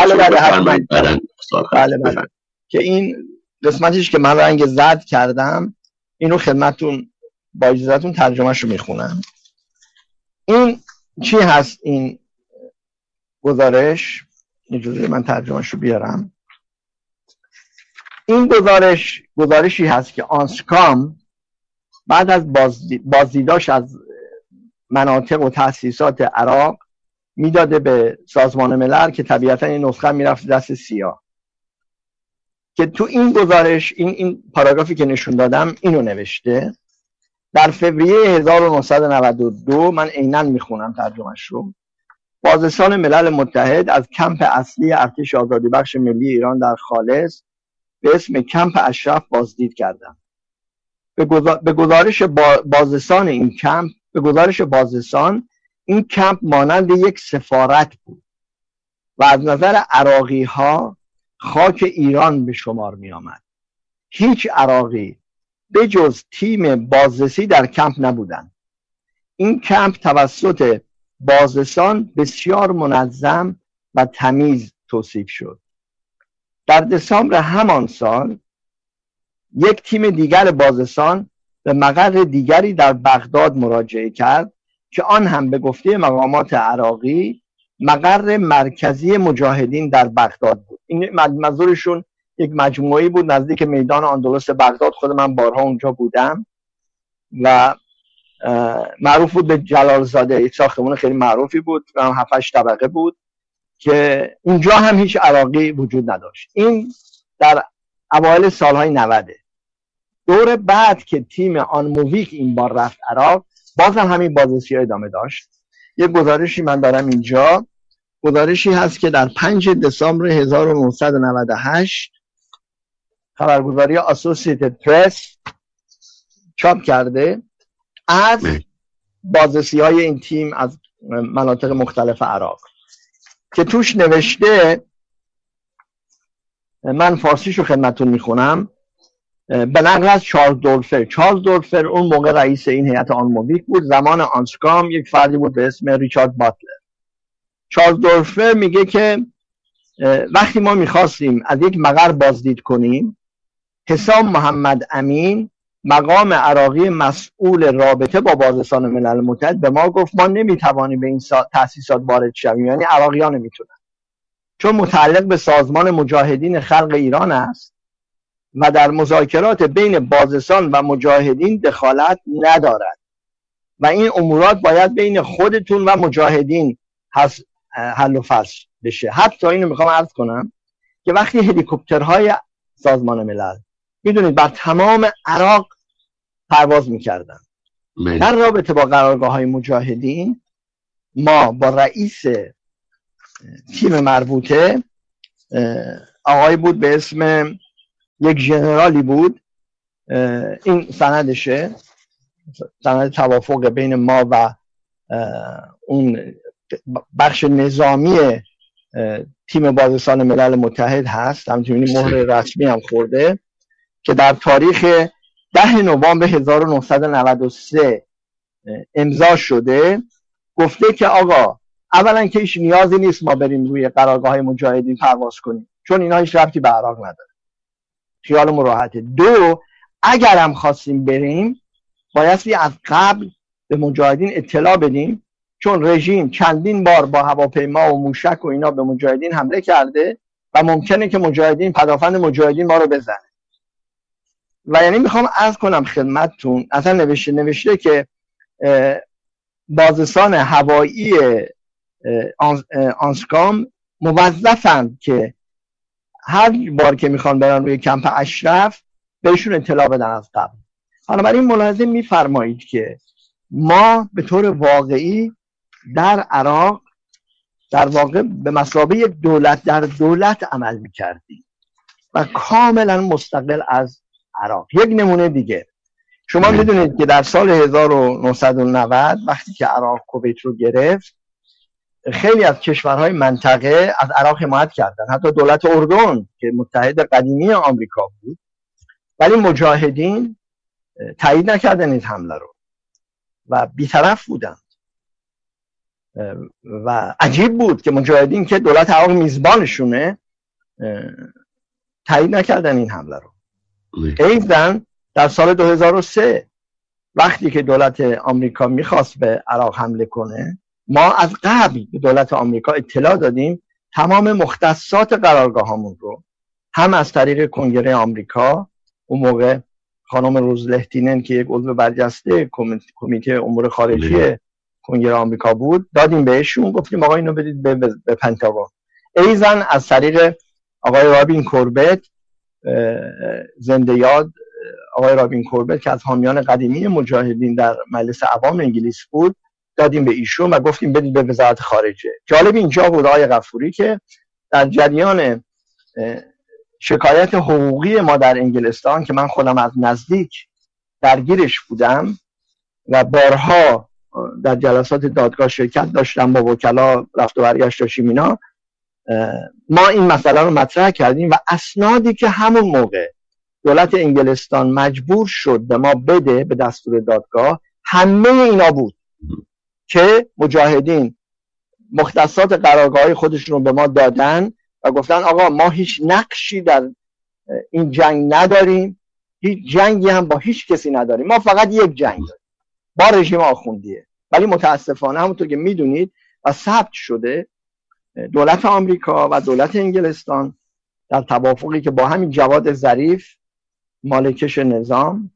[SPEAKER 1] بله. که این قسمتیش که من رنگ زرد کردم اینو خدمتتون با اجازهتون ترجمهش رو میخونم. این چی هست این گزارش؟ اجازه من ترجمهش رو بیارم. این گزارشی هست که آنسکام بعد از بازدیداش از مناطق و تأسیسات عراق میداده به سازمان ملل که طبیعتا این نسخه میرفت دست سیا، که تو این گزارش این پاراگرافی که نشون دادم اینو نوشته. در فوریه 1992 من عیناً میخونم ترجمهش رو. بازرسان ملل متحد از کمپ اصلی ارتش آزادی بخش ملی ایران در خالص به اسم کمپ اشرف بازدید کردند. به گزارش بازرسان این کمپ مانند یک سفارت بود و از نظر عراقی ها خاک ایران به شمار می آمد. هیچ عراقی به جز تیم بازرسی در کمپ نبودند. این کمپ توسط بازرسان بسیار منظم و تمیز توصیف شد. در دسامبر همان سال یک تیم دیگر بازرسان به مقر دیگری در بغداد مراجعه کرد که آن هم به گفته مقامات عراقی مقر مرکزی مجاهدین در بغداد بود. این منظورشون یک مجموعه‌ای بود نزدیک میدان اندلس بغداد. خود من بارها اونجا بودم و معروف بود به جلالزاده، یک ساختمان خیلی معروفی بود، 7-8 طبقه بود که اونجا هم هیچ عراقی وجود نداشت. این در اوایل سالهای 90. دور بعد که تیم آنموویک این بار رفت عراق، باز هم همین بازرسی‌ها ادامه داشت. یک گزارشی من دارم اینجا، گزارشی هست که در 5 دسامبر 1998 خبرگزاری اسوسییتد پرس چاپ کرده از بازرسی‌های این تیم از مناطق مختلف عراق که توش نوشته، من فارسیشو خدمتتون میخونم، به نقل از چارلز دولفر اون موقع رئیس این هیئت آنموویک بود. زمان آنسکام یک فردی بود به اسم ریچارد باتلر. چارلز دولفر میگه که وقتی ما میخواستیم از یک مقر بازدید کنیم، حسام محمد امین مقام عراقی مسئول رابطه با بازرسان ملل متحد به ما گفت ما نمیتوانیم به این تأسیسات وارد شویم، یعنی عراقی‌ها نمیتونن، چون متعلق به سازمان مجاهدین خلق ایران است و در مذاکرات بین بازرسان و مجاهدین دخالت ندارد و این امورات باید بین خودتون و مجاهدین حل و فصل بشه. حتی اینو میخوام عرض کنم که وقتی هلیکوپترهای سازمان ملل میدونید بر تمام عراق پرواز میکردن در رابطه با قرارگاه‌های مجاهدین ما با رئیس تیم مربوطه، آقای بود به اسم یک ژنرالی بود، این سندشه، سند توافق بین ما و اون بخش نظامی تیم بازرسان ملل متحد هست، همچنین مهر رسمی هم خورده، که در تاریخ 10 نوامبر 1993 امضا شده. گفته که آقا اولا که هیچ نیازی نیست ما بریم روی قرارگاه‌های مجاهدین پرواز کنیم، چون اینا هیچ ربطی به عراق نداره، خیالمون راحته. دو، اگر هم خواستیم بریم بایستی از قبل به مجاهدین اطلاع بدیم، چون رژیم چندین بار با هواپیما و موشک و اینا به مجاهدین حمله کرده و ممکنه که مجاهدین، پدافند مجاهدین ما رو بزنه. و یعنی میخوام عرض کنم خدمتتون، اصلا نوشته که بازرسان هوایی آنسکام موظفند که هر بار که میخوان برن روی کمپ اشرف بهشون اطلاع بدن از قبل. بنابراین ملاحظه میفرمایید که ما به طور واقعی در عراق در واقع به مثابه دولت در دولت عمل میکردیم و کاملا مستقل از عراق. یک نمونه دیگه، شما میدونید که در سال 1990 وقتی که عراق کویت رو گرفت، خیلی از کشورهای منطقه از عراق حمایت کردن، حتی دولت اردن که متحد قدیمی آمریکا بود، ولی مجاهدین تایید نکردن این حمله رو و بی‌طرف بودن. و عجیب بود که مجاهدین که دولت عراق میزبانشونه تایید نکردن این حمله رو. ایضاً در سال 2003 وقتی که دولت آمریکا میخواست به عراق حمله کنه، ما از قبل به دولت آمریکا اطلاع دادیم تمام مختصات قرارگاهامون رو، هم از طریق کنگره آمریکا، اون موقع خانم روز لهتینن که یک عضو برجسته کمیته امور خارجی کنگره آمریکا بود، دادیم بهشون، گفتیم آقا اینو بدید به پنتاگون. ایضاً از طریق آقای رابین کوربت، زنده یاد آقای رابین کوربت که از حامیان قدیمی مجاهدین در مجلس عوام انگلیس بود، دادیم به ایشون و گفتیم بدید به وزارت خارجه. جالب اینجا بود آقای غفوری که در جریان شکایت حقوقی ما در انگلستان که من خودم از نزدیک درگیرش بودم و بارها در جلسات دادگاه شرکت داشتم، با وکلا رفت و برگشت داشتیم اینا، ما این مسئله رو مطرح کردیم و اسنادی که همون موقع دولت انگلستان مجبور شد به ما بده به دستور دادگاه، همه اینا بود که مجاهدین مختصات قرارگاه‌های خودشون رو به ما دادن و گفتن آقا ما هیچ نقشی در این جنگ نداریم، هیچ جنگی هم با هیچ کسی نداریم، ما فقط یک جنگ داریم با رژیم آخوندیه. ولی متاسفانه همونطور که میدونید و ثبت شده، دولت آمریکا و دولت انگلستان در توافقی که با همین جواد ظریف مالکش نظام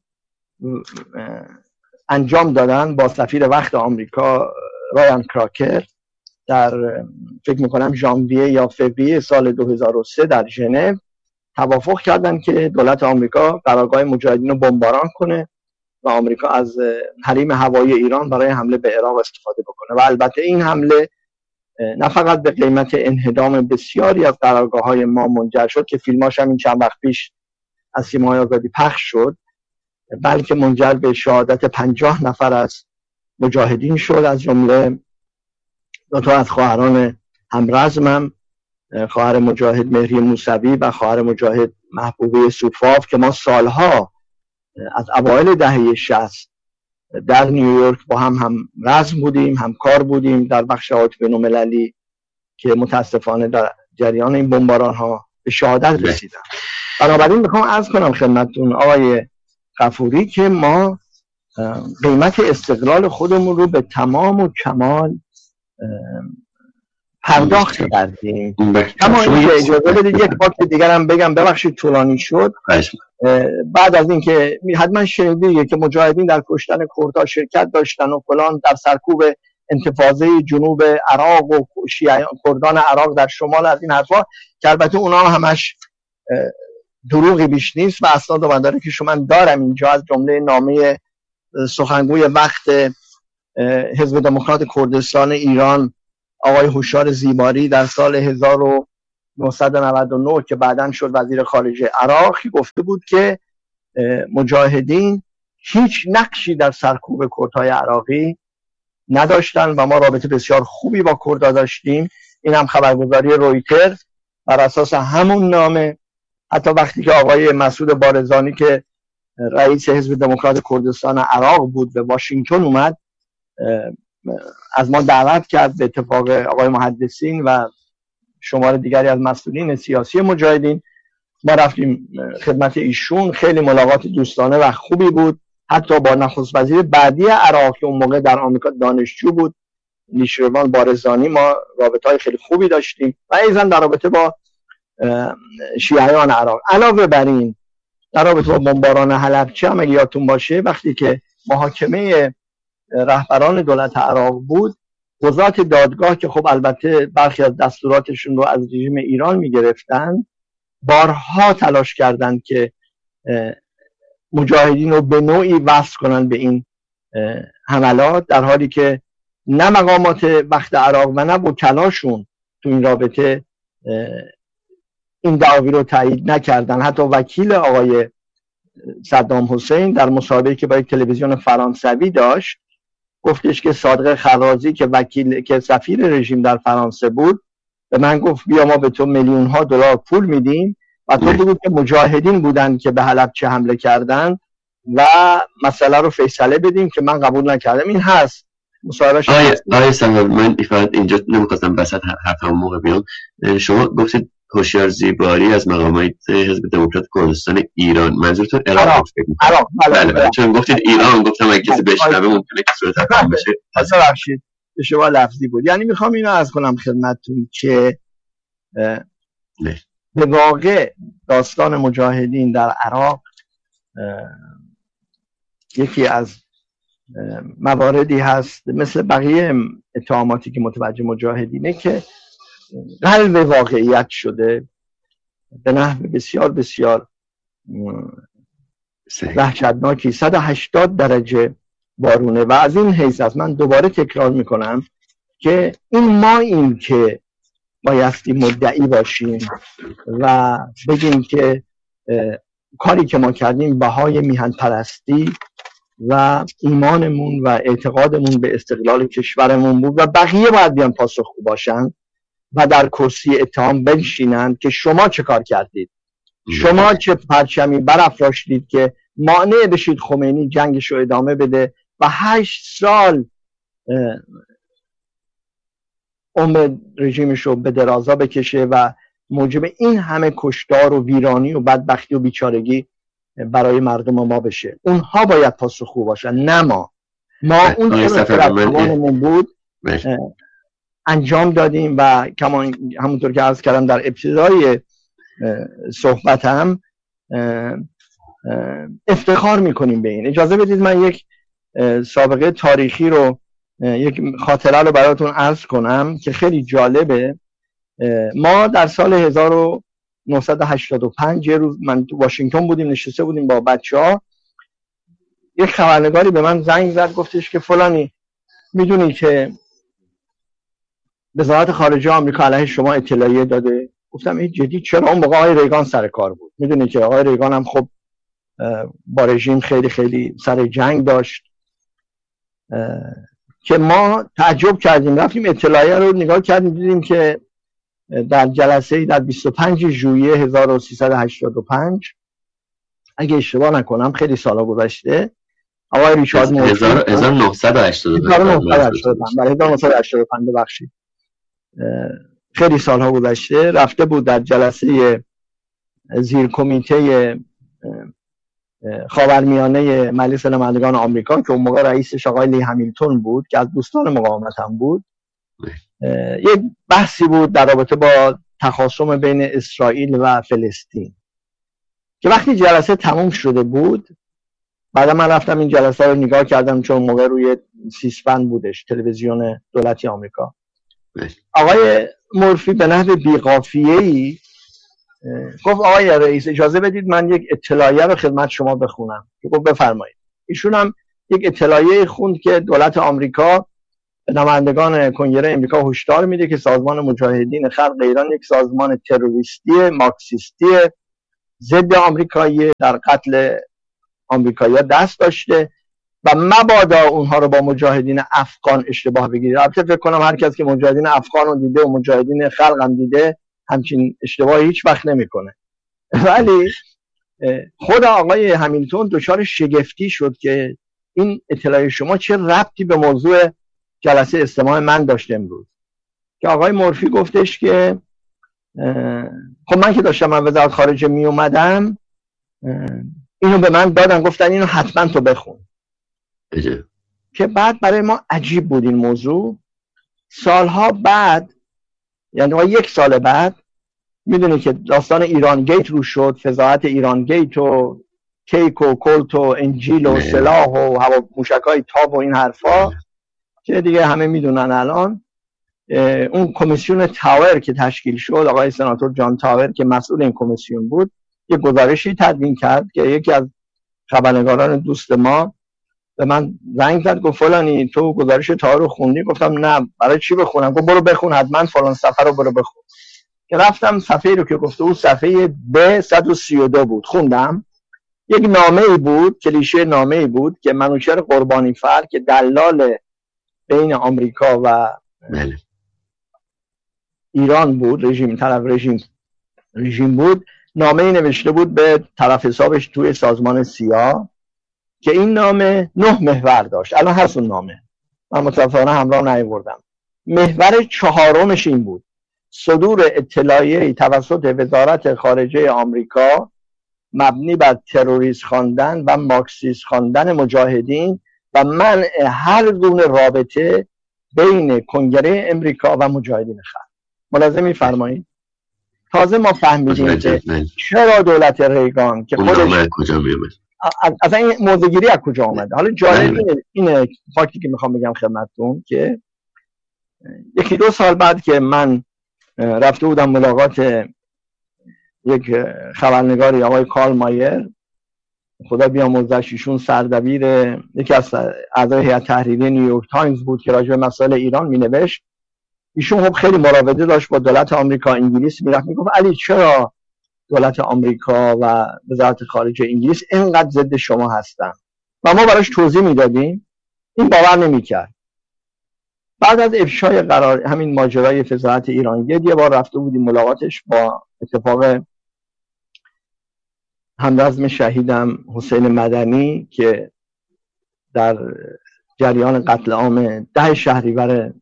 [SPEAKER 1] انجام دادن با سفیر وقت آمریکا رایان کراکر در فکر میکنم ژانویه یا فوریه سال 2003 در ژنو توافق کردن که دولت آمریکا قرارگاه مجاهدین رو بمباران کنه و آمریکا از حریم هوایی ایران برای حمله به عراق استفاده بکنه. و البته این حمله نه فقط به قیمت انهدام بسیاری از قرارگاه‌های ما منجر شد که فیلماش هم این چند وقت پیش از سیمای آزادی پخش شد، بلکه منجر به شهادت 50 نفر از مجاهدین شد، از جمله دو تا از خواهران همرزمم، خواهر مجاهد مهری موسوی و خواهر مجاهد محبوبه سوفاف که ما سالها از اوایل دهه 60 در نیویورک با هم رزم بودیم، همکار بودیم در بخش هوایت بین‌المللی که متاسفانه در جریان این بمباران ها به شهادت رسیدن. بنابراین میخوام عرض کنم خدمتتون آقای غفوری که ما قیمت استقلال خودمون رو به تمام و کمال پرداخت کردیم. اما اینکه اجازه بدید یک بار دیگر هم بگم، ببخشید طولانی شد. بعد از اینکه حتما شنیدید که مجاهدین در کشتن کردها شرکت داشتن و فلان، در سرکوب انتفاضه جنوب عراق و کردان عراق در شمال، از این حرفا که البته اونا همش دروغی بیش نیست و اسناد و مدارکی که من دارم اینجا، از جمله نامه سخنگوی وقت حزب دموکرات کردستان ایران آقای هوشیار زیباری در سال 1999 که بعداً شد وزیر خارجه عراق گفته بود که مجاهدین هیچ نقشی در سرکوب کردهای عراقی نداشتن و ما رابطه بسیار خوبی با کردها داشتیم. این هم خبرگزاری رویتر بر اساس همون نامه، حتی وقتی که آقای مسعود بارزانی که رئیس حزب دموکرات کردستان عراق بود به واشنگتن اومد، از ما دعوت کرد به اتفاق آقای محدثین و شمار دیگری از مسئولین سیاسی مجاهدین. ما رفتیم خدمت ایشون، خیلی ملاقات دوستانه و خوبی بود. حتی با نخست وزیر بعدی عراق که اون موقع در آمریکا دانشجو بود، نیشروان بارزانی، ما رابطه‌های خیلی خوبی داشتیم و ایضاً در رابطه با شیعیان عراق. علاوه بر این در رابطه با بمباران حلبچه هم اگه یادتون باشه، وقتی که محاکمه رهبران دولت عراق بود، قضات دادگاه که خب البته برخی از دستوراتشون رو از رژیم ایران میگرفتن، بارها تلاش کردند که مجاهدین رو به نوعی وصل کنن به این حملات، در حالی که نه مقامات وقت عراق و نه وکلاشون تو این رابطه این دعاوی رو تایید نکردن. حتی وکیل آقای صدام حسین در مصاحبه‌ای که با یک تلویزیون فرانسوی داشت گفتش که صادق خرازی که سفیر رژیم در فرانسه بود به من گفت بیا ما به تو میلیون‌ها دلار پول میدیم و تو بگو که مجاهدین بودن که به حلبچه حمله کردن و مسئله رو فیصله بدیم، که من قبول نکردم. این هست مصاحبهش.
[SPEAKER 2] آیه سلام، من اینجا نمیخواستم وسط حرفم موقع بیام. شما گفتید هوشیار زیباری از مقامات حزب دموکرات کردستان ایران، منظورتون عراق؟
[SPEAKER 1] عراق.
[SPEAKER 2] بله. چون گفتید ایران گفتم اگه کسی بشنوه ممکنه که صورت افهام بشه.
[SPEAKER 1] ببخشید اشتباه لفظی بود. یعنی میخوام اینو عرض کنم خدمتتون که به واقع داستان مجاهدین در عراق یکی از مواردی هست مثل بقیه اتهاماتی که متوجه مجاهدینه که قلب واقعیت شده به نحو بسیار بسیار وحشتناکی. 180 درجه بارونه و از این حیث است من دوباره تکرار میکنم که این که بایستی مدعی باشیم و بگیم که کاری که ما کردیم بهای میهن پرستی و ایمانمون و اعتقادمون به استقلال کشورمون بود و بقیه باید بیان پاسخگو باشن و در کرسی اتهام بنشینند که شما چه کار کردید، شما چه پرچمی برافراشتید که مانع بشید خمینی جنگش رو ادامه بده و 8 سال عمر رژیمش رو به درازا بکشه و موجب این همه کشتار و ویرانی و بدبختی و بیچارگی برای مردم ما بشه. اونها باید پاسخگو باشن، نه ما اون که توانمون بود انجام دادیم و همونطور که عرض کردم در ابتدای صحبتم افتخار میکنیم به این. اجازه بدید من یک سابقه تاریخی رو، یک خاطره رو براتون عرض کنم که خیلی جالبه. ما در سال 1985 یه روز من تو واشنگتن بودیم، نشسته بودیم با بچه‌ها، یک خبرنگاری به من زنگ زد گفتش که فلانی میدونی که وزارت خارجه آمریکا علیه شما اطلاعیه داده؟ گفتم این جدی؟ چرا؟ اون موقع آقای ریگان سر کار بود. میدونی که آقای ریگان هم خب با رژیم خیلی خیلی سر جنگ داشت که ما تعجب کردیم، رفتیم اطلاعیه رو نگاه کردیم، دیدیم که در جلسه در 25 ژوئیه 1385 اگه اشتباه نکنم، خیلی سالا گذشته، آقای ریچارد مورفی 1985 ببخشید، خیلی سالها گذشته، رفته بود در جلسه زیر کمیته خاورمیانه مجلس نمایندگان آمریکا که اون موقع رئیسش آقای لی همیلتون بود که از دوستان مقاومت هم بود، یک بحثی بود در رابطه با تخاصم بین اسرائیل و فلسطین که وقتی جلسه تموم شده بود، بعد من رفتم این جلسه رو نگاه کردم چون موقع روی سیسپن بودش، تلویزیون دولتی آمریکا. آقای مورفی به نحو بی‌قافیه‌ای گفت آقای رئیس اجازه بدید من یک اطلاعیه رو خدمت شما بخونم. گفت بفرمایید. ایشون هم یک اطلاعیه خوند که دولت آمریکا به نمایندگان کنگره امریکا هشدار میده که سازمان مجاهدین خلق ایران یک سازمان تروریستی مارکسیستی ضد آمریکایی در قتل آمریکایی‌ها دست داشته و مبادا اونها رو با مجاهدین افغان اشتباه بگیرید. البته فکر کنم هر کس که مجاهدین افغان رو دیده و مجاهدین خلق هم دیده همچین اشتباهی هیچ وقت نمیکنه. ولی خود آقای همیلتون دچار شگفتی شد که این اطلاع شما چه ربطی به موضوع جلسه استماع من داشته امروز، که آقای مورفی گفتش که خب من که داشتم من وزارت خارجه می اومدم اینو به من دادن، گفتن اینو حتما تو بخون. که بعد برای ما عجیب بود این موضوع. سالها بعد، یعنی 1 سال بعد، میدونی که داستان ایران گیت رو شد، فضاحت ایران گیت و کیک و کلت و انجیل و سلاح و هوا موشکای تاب و این حرفا که دیگه همه میدونن. الان اون کمیسیون تاور که تشکیل شد، آقای سناتور جان تاور که مسئول این کمیسیون بود، یه گزارشی تدوین کرد که یکی از خبرنگاران دوست ما به من زنگ زد، گفت فلانی تو گزارش تاور رو خوندی؟ گفتم نه. برای چی بخونم؟ گفت برو بخون حتما فلان صفحه رو برو بخون. که رفتم صفحه رو که گفته بود صفحه ب 132 بود، خوندم. یک نامه‌ای بود، کلیشه نامه‌ای بود که منوچهر قربانی فر که دلال بین آمریکا و ایران بود، رژیم بود، نامه‌ای نوشته بود به طرف حسابش توی سازمان سیا که این نامه 9 محور داشت. الان هست اون نامه، من متاسفانه همراه نیاوردم. محور 4مش این بود: صدور اطلاعیه‌ای توسط وزارت خارجه آمریکا مبنی بر تروریست خواندن و مارکسیست خواندن مجاهدین و منع هر گونه رابطه بین کنگره امریکا و مجاهدین خلق. ملاحظه می‌فرمایید؟ تازه ما فهمیدیم که چرا دولت ریگان که خودش
[SPEAKER 2] کجا میومد،
[SPEAKER 1] اصلا این موضوعگیری از کجا اومده. حالا جالب اینه فاکتی که میخوام بگم خدمتتون که 1-2 سال بعد که من رفته بودم ملاقات یک خبرنگاری آقای کارل مایر، خدا بیامرزش، ایشون سردبیر یکی از اعضای هیئت تحریریه نیویورک تایمز بود که راجع به مسائل ایران مینوشت. ایشون خب خیلی مراوده داشت با دولت آمریکا. انگلیس میرفت میگفت علی چرا دولت آمریکا و وزارت خارجه انگلیس اینقدر ضد شما هستن؟ و ما براش توضیح میدادیم، این باور نمیکرد. بعد از افشای قرار همین ماجرای فضاحت ایران گیت یه بار رفته بودیم ملاقاتش، با اتفاق همرزم شهیدم حسین مدنی که در جریان قتل عام 10 شهریور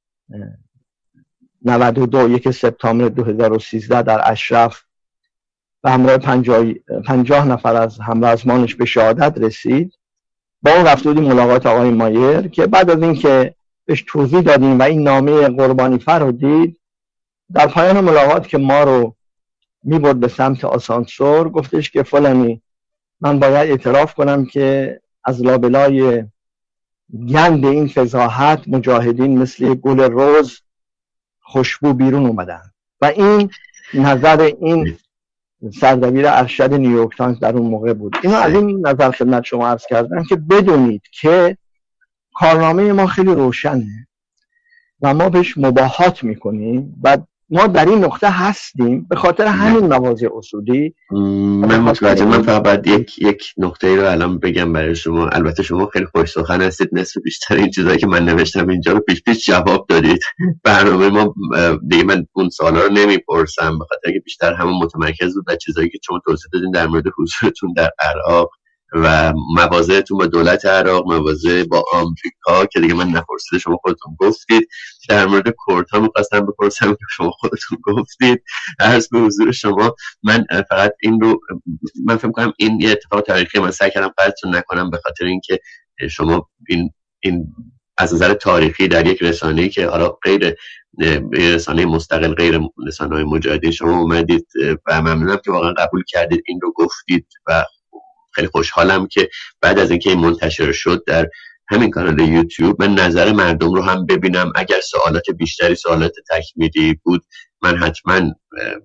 [SPEAKER 1] 92 1 سپتامبر 2013 در اشرف و همراه 50 نفر از همرزمانش به شهادت رسید. با اون رفته بودیم ملاقات آقای مایر که بعد از اینکه بهش توضیح دادیم و این نامه قربانی فر رو دید، در پایان ملاقات که ما رو میبرد به سمت آسانسور گفتش که فلانی من باید اعتراف کنم که از لابلای گند این فضاحت مجاهدین مثل گل رز خوشبو بیرون اومدن. و این نظر این سردبیر ارشد نیویورک تایمز در اون موقع بود. اینو از این نظر خدمت شما عرض کردم که بدونید که کارنامه ما خیلی روشنه و ما بهش مباهات میکنیم و ما در این نقطه هستیم به خاطر همین مواضع اصولی.
[SPEAKER 2] من متوجه. من فقط یک نقطه رو الان بگم برای شما. البته شما خیلی خوش سخن هستید، نصف بیشتر این چیزایی که من نوشتم اینجا رو پیش جواب دادید. برنامه ما دیگه من اون سوالا رو نمیپرسم به خاطر اینکه بیشتر همون متمرکز بود بر چیزایی که شما توضیح دادین در مورد حضورتون در عراق و مواضعتون با دولت عراق، مواضع با آمریکا که دیگه من نپرسیده شما خودتون گفتید. در مورد کردها می‌خواستم بپرسم که شما خودتون گفتید. عرض به حضور شما من فقط این رو من فکر کنم این یه اتفاق تاریخی، من سعی کردم قطعتون نکنم به خاطر اینکه شما این از نظر تاریخی در یک رسانه‌ای که حالا غیر رسانه مستقل، غیر رسانه‌های مجاهدین شما اومدید و ممنونم که واقعا قبول کردید این رو گفتید و خیلی خوشحالم که بعد از اینکه این منتشر شد در همین کانال یوتیوب من نظر مردم رو هم ببینم. اگر سوالات بیشتری، سوالات تکمیلی بود، من حتما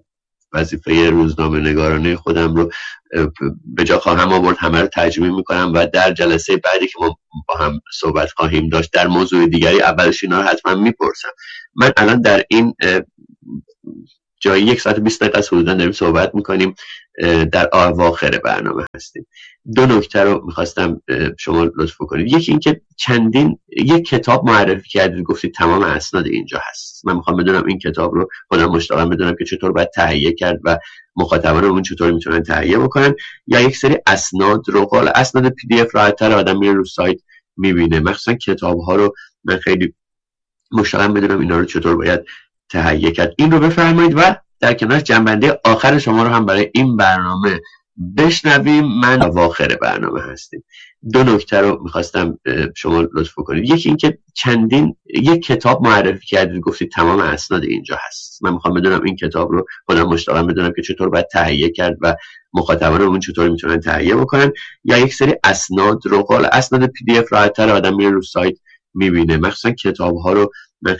[SPEAKER 2] وظیفه روزنامه نگارانه خودم رو به جا خواهم آورد، همه رو ترجمه میکنم و در جلسه بعدی که ما با هم صحبت خواهیم داشت در موضوع دیگری اولش اینا رو حتما میپرسم. من الان در این جایی 1 ساعت و 20 دقیقه حدودا داریم صحبت میکنیم، در اواخر برنامه هستیم. 2 نکته رو میخواستم شما لطف کنید. یکی این که یک کتاب معرفی کردید، گفتید تمام اسناد اینجا هست. من میخوام بدونم این کتاب رو خودم مشتاقم بدونم که چطور باید تهیه کرد و مخاطبان اون چطور میتونن تهیه بکنن، یا یک سری اسناد رو، قال اسناد PDF راحت‌تر آدم میره رو سایت میبینه. مخصوصا کتاب ها رو من خیلی مشتاقم بدونم اینا رو چطور باید تهیه کرد. این رو بفرمایید و در کنارش جنبنده آخر شما رو هم برای این برنامه بشنویم. من اواخر برنامه هستیم. 2 نکته رو میخواستم شما لطف کنید. یکی این که یک کتاب معرفی کردید، گفتید تمام اسناد اینجا هست. من میخوام بدونم این کتاب رو خودم مشتاقم بدونم که چطور باید تهیه کرد و مخاطبان اون چطور میتونن تهیه بکنن، یا یک سری اسناد رو، قال اسناد PDF راحت‌تر آدم میره رو سایت میبینه. مخصوصا کتاب ها رو من